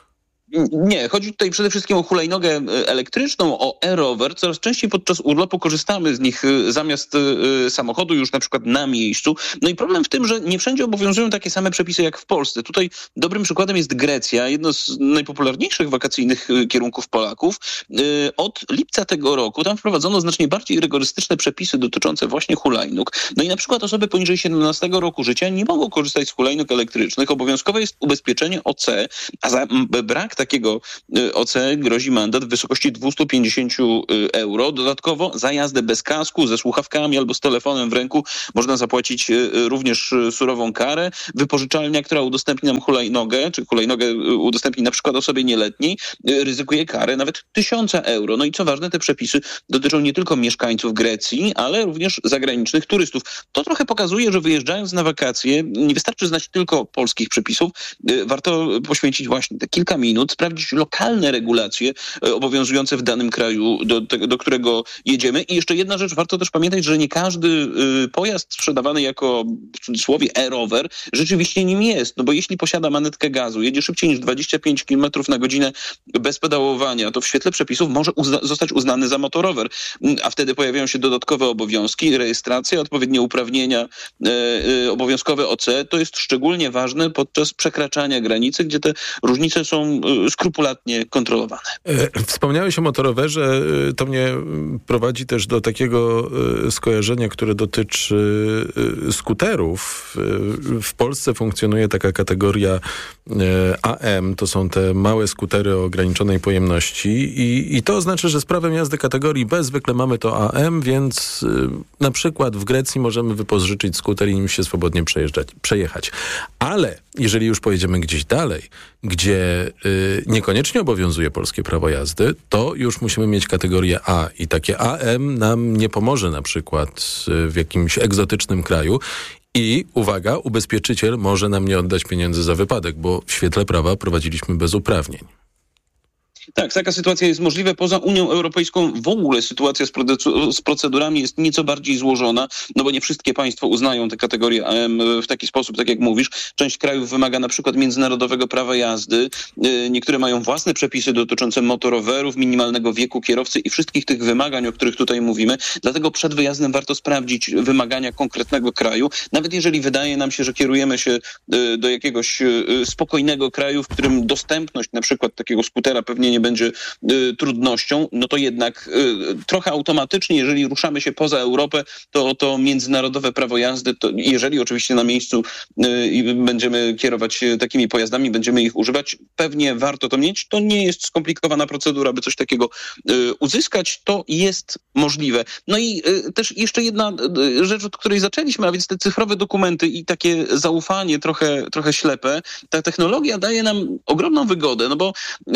Nie, chodzi tutaj przede wszystkim o hulajnogę elektryczną, o e-rower. Coraz częściej podczas urlopu korzystamy z nich zamiast samochodu już na przykład na miejscu. No i problem w tym, że nie wszędzie obowiązują takie same przepisy jak w Polsce. Tutaj dobrym przykładem jest Grecja, jedno z najpopularniejszych wakacyjnych kierunków Polaków. Od lipca tego roku tam wprowadzono znacznie bardziej rygorystyczne przepisy dotyczące właśnie hulajnóg. No i na przykład osoby poniżej 17 roku życia nie mogą korzystać z hulajnóg elektrycznych. Obowiązkowe jest ubezpieczenie OC, a za brak takiego OC grozi mandat w wysokości 250 euro. Dodatkowo za jazdę bez kasku, ze słuchawkami albo z telefonem w ręku można zapłacić również surową karę. Wypożyczalnia, która udostępni nam hulajnogę, czy hulajnogę udostępni na przykład osobie nieletniej, ryzykuje karę nawet 1000 euro. No i co ważne, te przepisy dotyczą nie tylko mieszkańców Grecji, ale również zagranicznych turystów. To trochę pokazuje, że wyjeżdżając na wakacje nie wystarczy znać tylko polskich przepisów. Warto poświęcić właśnie te kilka minut, sprawdzić lokalne regulacje obowiązujące w danym kraju, do którego jedziemy. I jeszcze jedna rzecz, warto też pamiętać, że nie każdy pojazd sprzedawany jako, w cudzysłowie, e-rower rzeczywiście nim jest. No bo jeśli posiada manetkę gazu, jedzie szybciej niż 25 km na godzinę bez pedałowania, to w świetle przepisów może zostać uznany za motorower. A wtedy pojawiają się dodatkowe obowiązki, rejestracja, odpowiednie uprawnienia, obowiązkowe OC. To jest szczególnie ważne podczas przekraczania granicy, gdzie te różnice są skrupulatnie kontrolowane. Wspomniałeś o motorowerze. To mnie prowadzi też do takiego skojarzenia, które dotyczy skuterów. W Polsce funkcjonuje taka kategoria AM. To są te małe skutery o ograniczonej pojemności i to oznacza, że z prawem jazdy kategorii B zwykle mamy to AM, więc na przykład w Grecji możemy wypożyczyć skuter i nim się swobodnie przejechać. Ale jeżeli już pojedziemy gdzieś dalej, gdzie niekoniecznie obowiązuje polskie prawo jazdy, to już musimy mieć kategorię A i takie AM nam nie pomoże na przykład w jakimś egzotycznym kraju. I uwaga, ubezpieczyciel może nam nie oddać pieniędzy za wypadek, bo w świetle prawa prowadziliśmy bez uprawnień. Tak, taka sytuacja jest możliwa. Poza Unią Europejską w ogóle sytuacja z procedurami jest nieco bardziej złożona, no bo nie wszystkie państwa uznają tę kategorię AM w taki sposób, tak jak mówisz. Część krajów wymaga na przykład międzynarodowego prawa jazdy. Niektóre mają własne przepisy dotyczące motorowerów, minimalnego wieku kierowcy i wszystkich tych wymagań, o których tutaj mówimy. Dlatego przed wyjazdem warto sprawdzić wymagania konkretnego kraju. Nawet jeżeli wydaje nam się, że kierujemy się do jakiegoś spokojnego kraju, w którym dostępność na przykład takiego skutera pewnie nie będzie trudnością, no to jednak trochę automatycznie, jeżeli ruszamy się poza Europę, to międzynarodowe prawo jazdy, to jeżeli oczywiście na miejscu będziemy kierować takimi pojazdami, będziemy ich używać, pewnie warto to mieć. To nie jest skomplikowana procedura, by coś takiego uzyskać. To jest możliwe. No i też jeszcze jedna rzecz, od której zaczęliśmy, a więc te cyfrowe dokumenty i takie zaufanie trochę ślepe. Ta technologia daje nam ogromną wygodę, no bo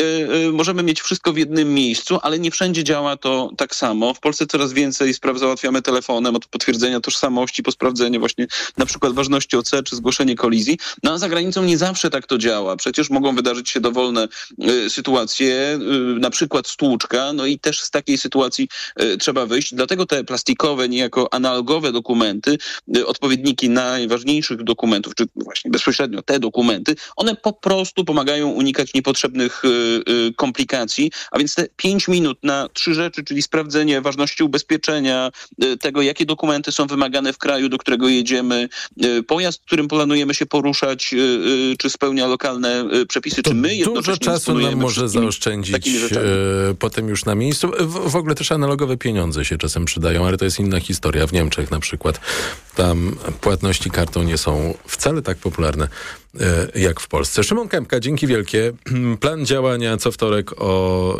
możemy mieć wszystko w jednym miejscu, ale nie wszędzie działa to tak samo. W Polsce coraz więcej spraw załatwiamy telefonem, od potwierdzenia tożsamości po sprawdzenie właśnie na przykład ważności OC czy zgłoszenie kolizji. No a za granicą nie zawsze tak to działa. Przecież mogą wydarzyć się dowolne sytuacje, na przykład stłuczka, no i też z takiej sytuacji trzeba wyjść. Dlatego te plastikowe, niejako analogowe dokumenty, odpowiedniki najważniejszych dokumentów, czy właśnie bezpośrednio te dokumenty, one po prostu pomagają unikać niepotrzebnych komplikacji, a więc te 5 minut na 3 rzeczy, czyli sprawdzenie ważności ubezpieczenia, tego, jakie dokumenty są wymagane w kraju, do którego jedziemy, pojazd, którym planujemy się poruszać, czy spełnia lokalne przepisy, czy my jednocześnie dużo czasu nam może zaoszczędzić potem już na miejscu. W ogóle też analogowe pieniądze się czasem przydają, ale to jest inna historia. W Niemczech na przykład tam płatności kartą nie są wcale tak popularne jak w Polsce. Szymon Kępka, dzięki wielkie. Plan działania co wtorek o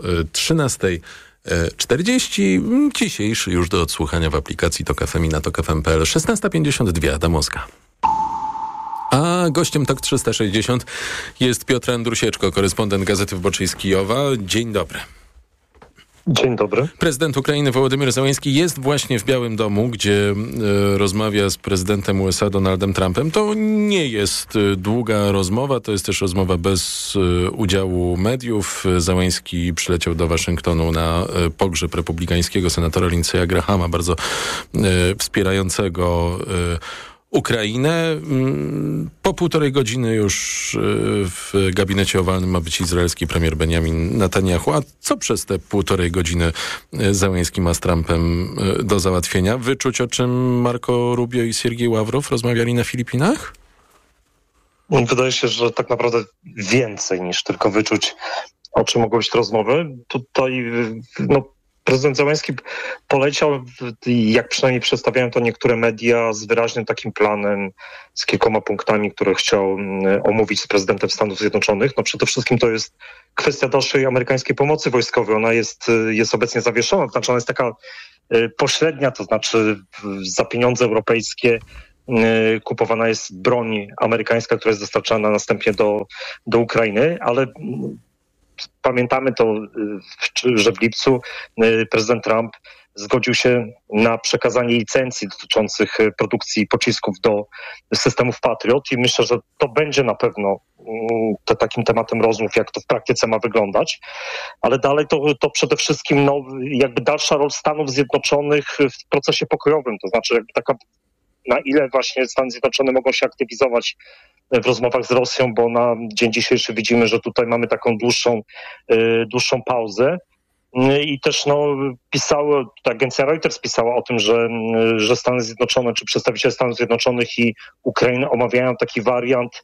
13:40. Dzisiejszy już do odsłuchania w aplikacji TOK FM i na tokfm.pl. 16:52, Damoska. A gościem TOK 360 jest Piotr Andrusieczko, korespondent Gazety Wyborczej z Kijowa. Dzień dobry. Dzień dobry. Prezydent Ukrainy Wołodymyr Zełenski jest właśnie w Białym Domu, gdzie rozmawia z prezydentem USA Donaldem Trumpem. To nie jest długa rozmowa, to jest też rozmowa bez udziału mediów. Zełenski przyleciał do Waszyngtonu na pogrzeb republikańskiego senatora Lindsey'a Grahama, bardzo wspierającego Ukrainę. Po 1,5 godziny już w gabinecie owalnym ma być izraelski premier Benjamin Netanyahu. A co przez te 1,5 godziny Zełenski ma z Trumpem do załatwienia? Wyczuć, o czym Marco Rubio i Siergiej Ławrow rozmawiali na Filipinach? Wydaje się, że tak naprawdę więcej niż tylko wyczuć, o czym mogą być te rozmowy. Tutaj prezydent Zełenski poleciał, jak przynajmniej przedstawiają to niektóre media, z wyraźnym takim planem, z kilkoma punktami, które chciał omówić z prezydentem Stanów Zjednoczonych. Przede wszystkim to jest kwestia dalszej amerykańskiej pomocy wojskowej. Ona jest obecnie zawieszona, to znaczy ona jest taka pośrednia, to znaczy za pieniądze europejskie kupowana jest broń amerykańska, która jest dostarczana następnie do Ukrainy, ale pamiętamy to, że w lipcu prezydent Trump zgodził się na przekazanie licencji dotyczących produkcji pocisków do systemów Patriot i myślę, że to będzie na pewno takim tematem rozmów, jak to w praktyce ma wyglądać, ale dalej to przede wszystkim jakby dalsza rola Stanów Zjednoczonych w procesie pokojowym, to znaczy jakby taka, na ile właśnie Stany Zjednoczone mogą się aktywizować w rozmowach z Rosją, bo na dzień dzisiejszy widzimy, że tutaj mamy taką dłuższą pauzę. I też agencja Reuters pisała o tym, że Stany Zjednoczone, czy przedstawiciele Stanów Zjednoczonych i Ukrainy omawiają taki wariant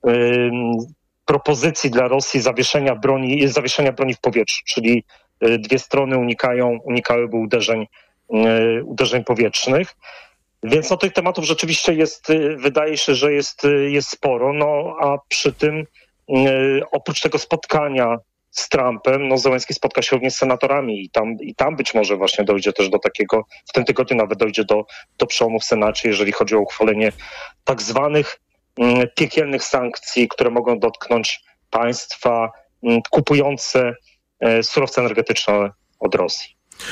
propozycji dla Rosji zawieszenia broni w powietrzu, czyli dwie strony unikałyby uderzeń powietrznych. Więc tych tematów rzeczywiście wydaje się, że jest sporo, a przy tym oprócz tego spotkania z Trumpem, Zełenski spotka się również z senatorami i tam być może właśnie dojdzie też do takiego, w tym tygodniu nawet dojdzie do przełomu w Senacie, jeżeli chodzi o uchwalenie tak zwanych piekielnych sankcji, które mogą dotknąć państwa kupujące surowce energetyczne od Rosji.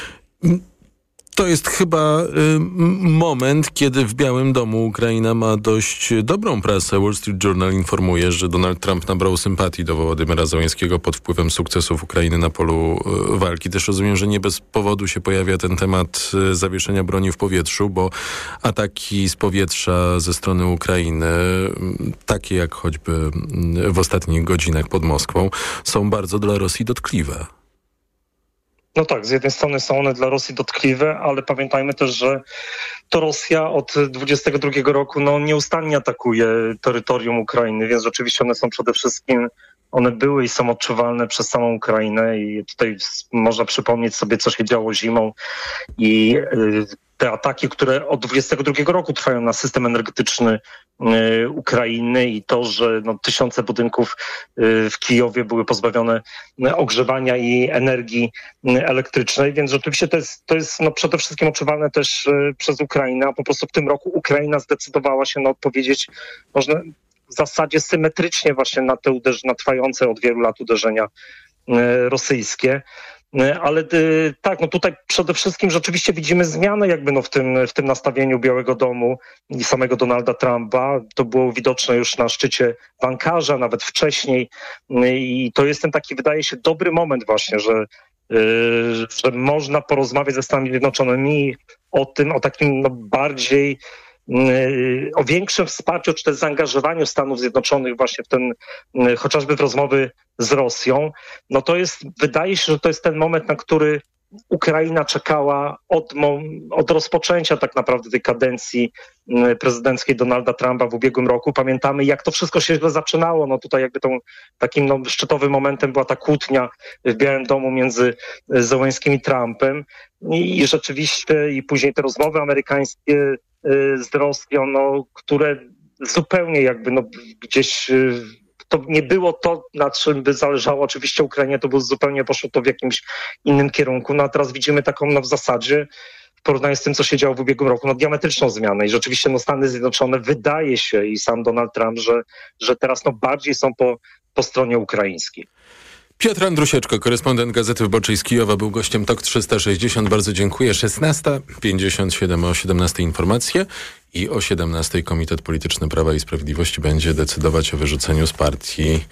To jest chyba moment, kiedy w Białym Domu Ukraina ma dość dobrą prasę. Wall Street Journal informuje, że Donald Trump nabrał sympatii do Wołodymyra Zełenskiego pod wpływem sukcesów Ukrainy na polu walki. Też rozumiem, że nie bez powodu się pojawia ten temat zawieszenia broni w powietrzu, bo ataki z powietrza ze strony Ukrainy, takie jak choćby w ostatnich godzinach pod Moskwą, są bardzo dla Rosji dotkliwe. Tak, z jednej strony są one dla Rosji dotkliwe, ale pamiętajmy też, że to Rosja od 2022 roku nieustannie atakuje terytorium Ukrainy, więc rzeczywiście one były i są odczuwalne przez samą Ukrainę i tutaj można przypomnieć sobie, co się działo zimą i te ataki, które od 2022 roku trwają na system energetyczny Ukrainy i to, że tysiące budynków w Kijowie były pozbawione ogrzewania i energii elektrycznej, więc rzeczywiście to jest przede wszystkim odczuwalne też przez Ukrainę, a po prostu w tym roku Ukraina zdecydowała się odpowiedzieć, można w zasadzie symetrycznie właśnie na trwające od wielu lat uderzenia rosyjskie. Ale tutaj przede wszystkim rzeczywiście widzimy zmianę jakby w tym nastawieniu Białego Domu i samego Donalda Trumpa. To było widoczne już na szczycie w Ankarze, nawet wcześniej. I to jest ten taki, wydaje się, dobry moment właśnie, że można porozmawiać ze Stanami Zjednoczonymi o takim bardziej, o większym wsparciu, czy też zaangażowaniu Stanów Zjednoczonych właśnie chociażby w rozmowy z Rosją. Wydaje się, że to jest ten moment, na który Ukraina czekała od rozpoczęcia tak naprawdę tej kadencji prezydenckiej Donalda Trumpa w ubiegłym roku. Pamiętamy, jak to wszystko się źle zaczynało. Tutaj jakby takim szczytowym momentem była ta kłótnia w Białym Domu między Zełenskim i Trumpem i rzeczywiście i później te rozmowy amerykańskie z Rosją, które zupełnie jakby gdzieś to nie było to, na czym by zależało oczywiście Ukrainie, to zupełnie poszło to w jakimś innym kierunku. A teraz widzimy taką w zasadzie w porównaniu z tym, co się działo w ubiegłym roku, diametryczną zmianę i rzeczywiście Stany Zjednoczone wydaje się i sam Donald Trump, że teraz bardziej są po stronie ukraińskiej. Piotr Andrusieczko, korespondent Gazety Wyborczej z Kijowa, był gościem TOK 360. Bardzo dziękuję. 16:57, o 17:00 informacje i o 17:00 Komitet Polityczny Prawa i Sprawiedliwości będzie decydować o wyrzuceniu z partii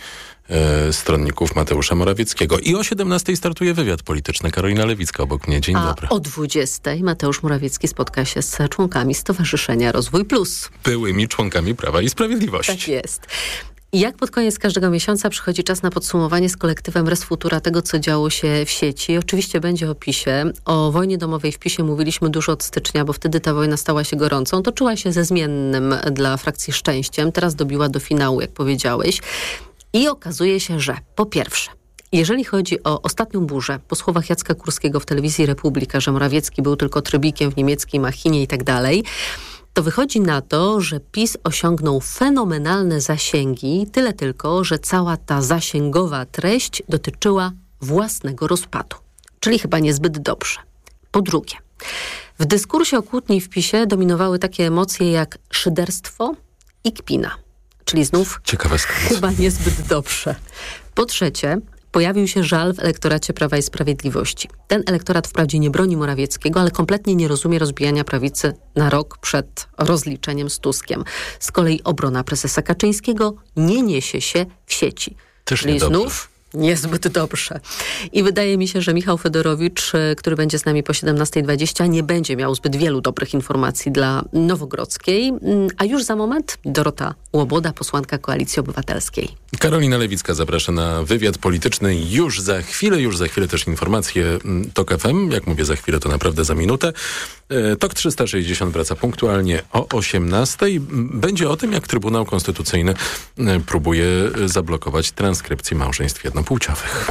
stronników Mateusza Morawieckiego. I o 17:00 startuje wywiad polityczny. Karolina Lewicka obok mnie. Dzień dobry. O 20:00 Mateusz Morawiecki spotka się z członkami Stowarzyszenia Rozwój Plus. Byłymi członkami Prawa i Sprawiedliwości. Tak jest. I jak pod koniec każdego miesiąca przychodzi czas na podsumowanie z kolektywem Res Futura tego, co działo się w sieci. Oczywiście będzie o PiS-ie. O wojnie domowej w PiS-ie mówiliśmy dużo od stycznia, bo wtedy ta wojna stała się gorącą. Toczyła się ze zmiennym dla frakcji szczęściem. Teraz dobiła do finału, jak powiedziałeś. I okazuje się, że po pierwsze, jeżeli chodzi o ostatnią burzę, po słowach Jacka Kurskiego w telewizji Republika, że Morawiecki był tylko trybikiem w niemieckiej machinie i tak dalej, to wychodzi na to, że PiS osiągnął fenomenalne zasięgi, tyle tylko, że cała ta zasięgowa treść dotyczyła własnego rozpadu. Czyli chyba niezbyt dobrze. Po drugie, w dyskursie o kłótni w PiS-ie dominowały takie emocje jak szyderstwo i kpina. Czyli znów chyba niezbyt dobrze. Po trzecie, pojawił się żal w elektoracie Prawa i Sprawiedliwości. Ten elektorat wprawdzie nie broni Morawieckiego, ale kompletnie nie rozumie rozbijania prawicy na rok przed rozliczeniem z Tuskiem. Z kolei obrona prezesa Kaczyńskiego nie niesie się w sieci. Czyli znów niezbyt dobrze. I wydaje mi się, że Michał Fedorowicz, który będzie z nami po 17:20, nie będzie miał zbyt wielu dobrych informacji dla Nowogrodzkiej. A już za moment Dorota Łoboda, posłanka Koalicji Obywatelskiej. Karolina Lewicka zaprasza na wywiad polityczny już za chwilę też informacje TOK FM. Jak mówię za chwilę, to naprawdę za minutę. TOK 360 wraca punktualnie o 18:00. Będzie o tym, jak Trybunał Konstytucyjny próbuje zablokować transkrypcję małżeństw jednopłciowych.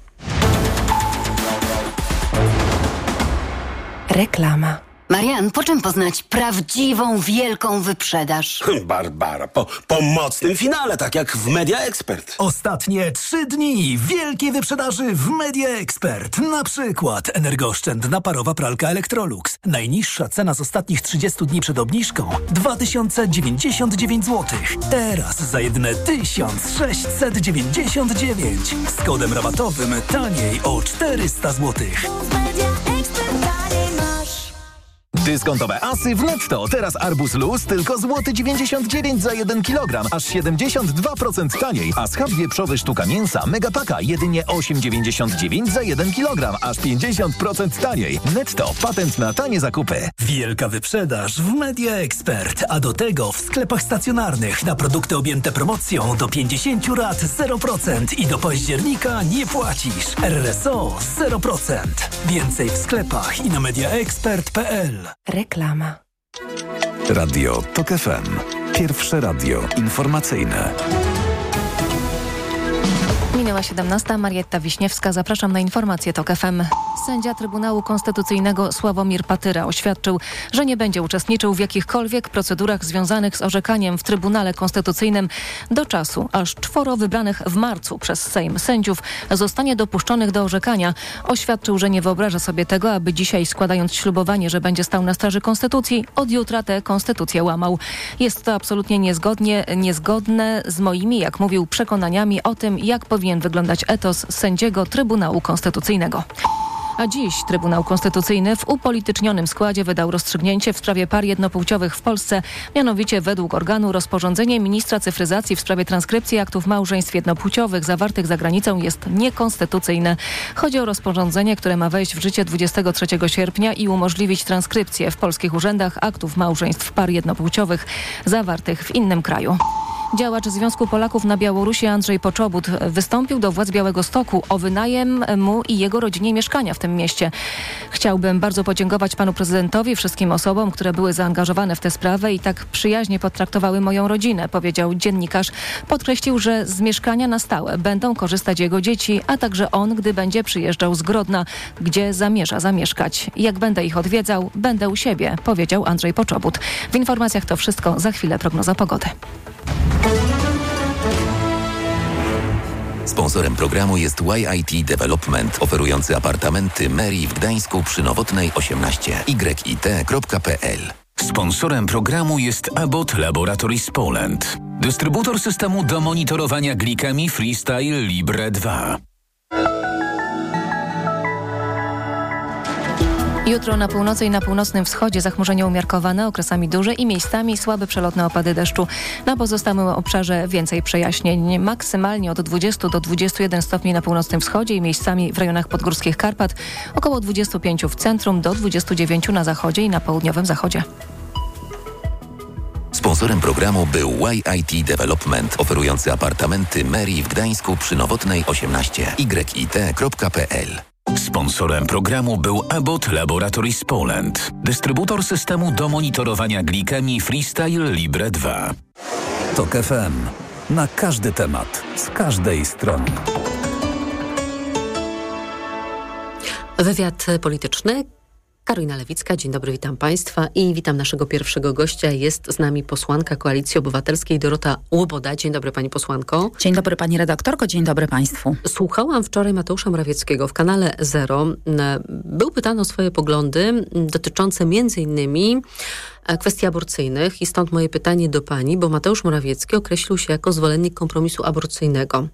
Reklama. Marian, po czym poznać prawdziwą, wielką wyprzedaż? Barbara, po mocnym finale, tak jak w Media Expert. Ostatnie 3 dni wielkiej wyprzedaży w Media Expert. Na przykład energooszczędna parowa pralka Electrolux. Najniższa cena z ostatnich 30 dni przed obniżką 2099 zł. Teraz za jedyne 1699. Z kodem rabatowym taniej o 400 zł. Dyskontowe asy w Netto. Teraz arbuz luz tylko złoty 99 za 1 kg, aż 72% taniej. A schab wieprzowy sztuka mięsa Megapaka jedynie 8,99 za 1 kg, aż 50% taniej. Netto. Patent na tanie zakupy. Wielka wyprzedaż w Media Expert, a do tego w sklepach stacjonarnych na produkty objęte promocją do 50 rat 0% i do października nie płacisz. RRSO 0%. Więcej w sklepach i na mediaexpert.pl. Reklama. Radio TOK FM. Pierwsze radio informacyjne. Minęła 17:00. Marietta Wiśniewska. Zapraszam na informacje TOK FM. Sędzia Trybunału Konstytucyjnego Sławomir Patyra oświadczył, że nie będzie uczestniczył w jakichkolwiek procedurach związanych z orzekaniem w Trybunale Konstytucyjnym do czasu, aż 4 wybranych w marcu przez Sejm sędziów zostanie dopuszczonych do orzekania. Oświadczył, że nie wyobraża sobie tego, aby dzisiaj, składając ślubowanie, że będzie stał na straży Konstytucji, od jutra tę Konstytucję łamał. Jest to absolutnie niezgodne z moimi, jak mówił, przekonaniami o tym, jak powinien wyglądać etos sędziego Trybunału Konstytucyjnego. A dziś Trybunał Konstytucyjny w upolitycznionym składzie wydał rozstrzygnięcie w sprawie par jednopłciowych w Polsce. Mianowicie według organu rozporządzenie ministra cyfryzacji w sprawie transkrypcji aktów małżeństw jednopłciowych zawartych za granicą jest niekonstytucyjne. Chodzi o rozporządzenie, które ma wejść w życie 23 sierpnia i umożliwić transkrypcję w polskich urzędach aktów małżeństw par jednopłciowych zawartych w innym kraju. Działacz Związku Polaków na Białorusi Andrzej Poczobut wystąpił do władz Białegostoku o wynajem mu i jego rodzinie mieszkania w tym mieście. Chciałbym bardzo podziękować panu prezydentowi, wszystkim osobom, które były zaangażowane w tę sprawę i tak przyjaźnie potraktowały moją rodzinę, powiedział dziennikarz. Podkreślił, że z mieszkania na stałe będą korzystać jego dzieci, a także on, gdy będzie przyjeżdżał z Grodna, gdzie zamierza zamieszkać. Jak będę ich odwiedzał, będę u siebie, powiedział Andrzej Poczobut. W informacjach to wszystko, za chwilę prognoza pogody. Sponsorem programu jest YIT Development, oferujący apartamenty Mary w Gdańsku przy Nowotnej 18 yit.pl. Sponsorem programu jest Abbott Laboratories Poland, dystrybutor systemu do monitorowania glikemii Freestyle Libre 2. Jutro na północy i na północnym wschodzie zachmurzenie umiarkowane, okresami duże i miejscami słabe przelotne opady deszczu. Na pozostałym obszarze więcej przejaśnień. Maksymalnie od 20 do 21 stopni na północnym wschodzie i miejscami w rejonach podgórskich Karpat. Około 25 w centrum, do 29 na zachodzie i na południowym zachodzie. Sponsorem programu był YIT Development, oferujący apartamenty Mary w Gdańsku przy Nowotnej 18. yit.pl. Sponsorem programu był Abbott Laboratories Poland, dystrybutor systemu do monitorowania glikemii Freestyle Libre 2. TOK FM. Na każdy temat, z każdej strony. Wywiad polityczny. Karolina Lewicka, dzień dobry, witam Państwa i witam naszego pierwszego gościa. Jest z nami posłanka Koalicji Obywatelskiej Dorota Łoboda. Dzień dobry Pani posłanko. Dzień dobry Pani redaktorko, dzień dobry Państwu. Słuchałam wczoraj Mateusza Morawieckiego w kanale Zero. Był pytany o swoje poglądy dotyczące między innymi kwestii aborcyjnych i stąd moje pytanie do Pani, bo Mateusz Morawiecki określił się jako zwolennik kompromisu aborcyjnego.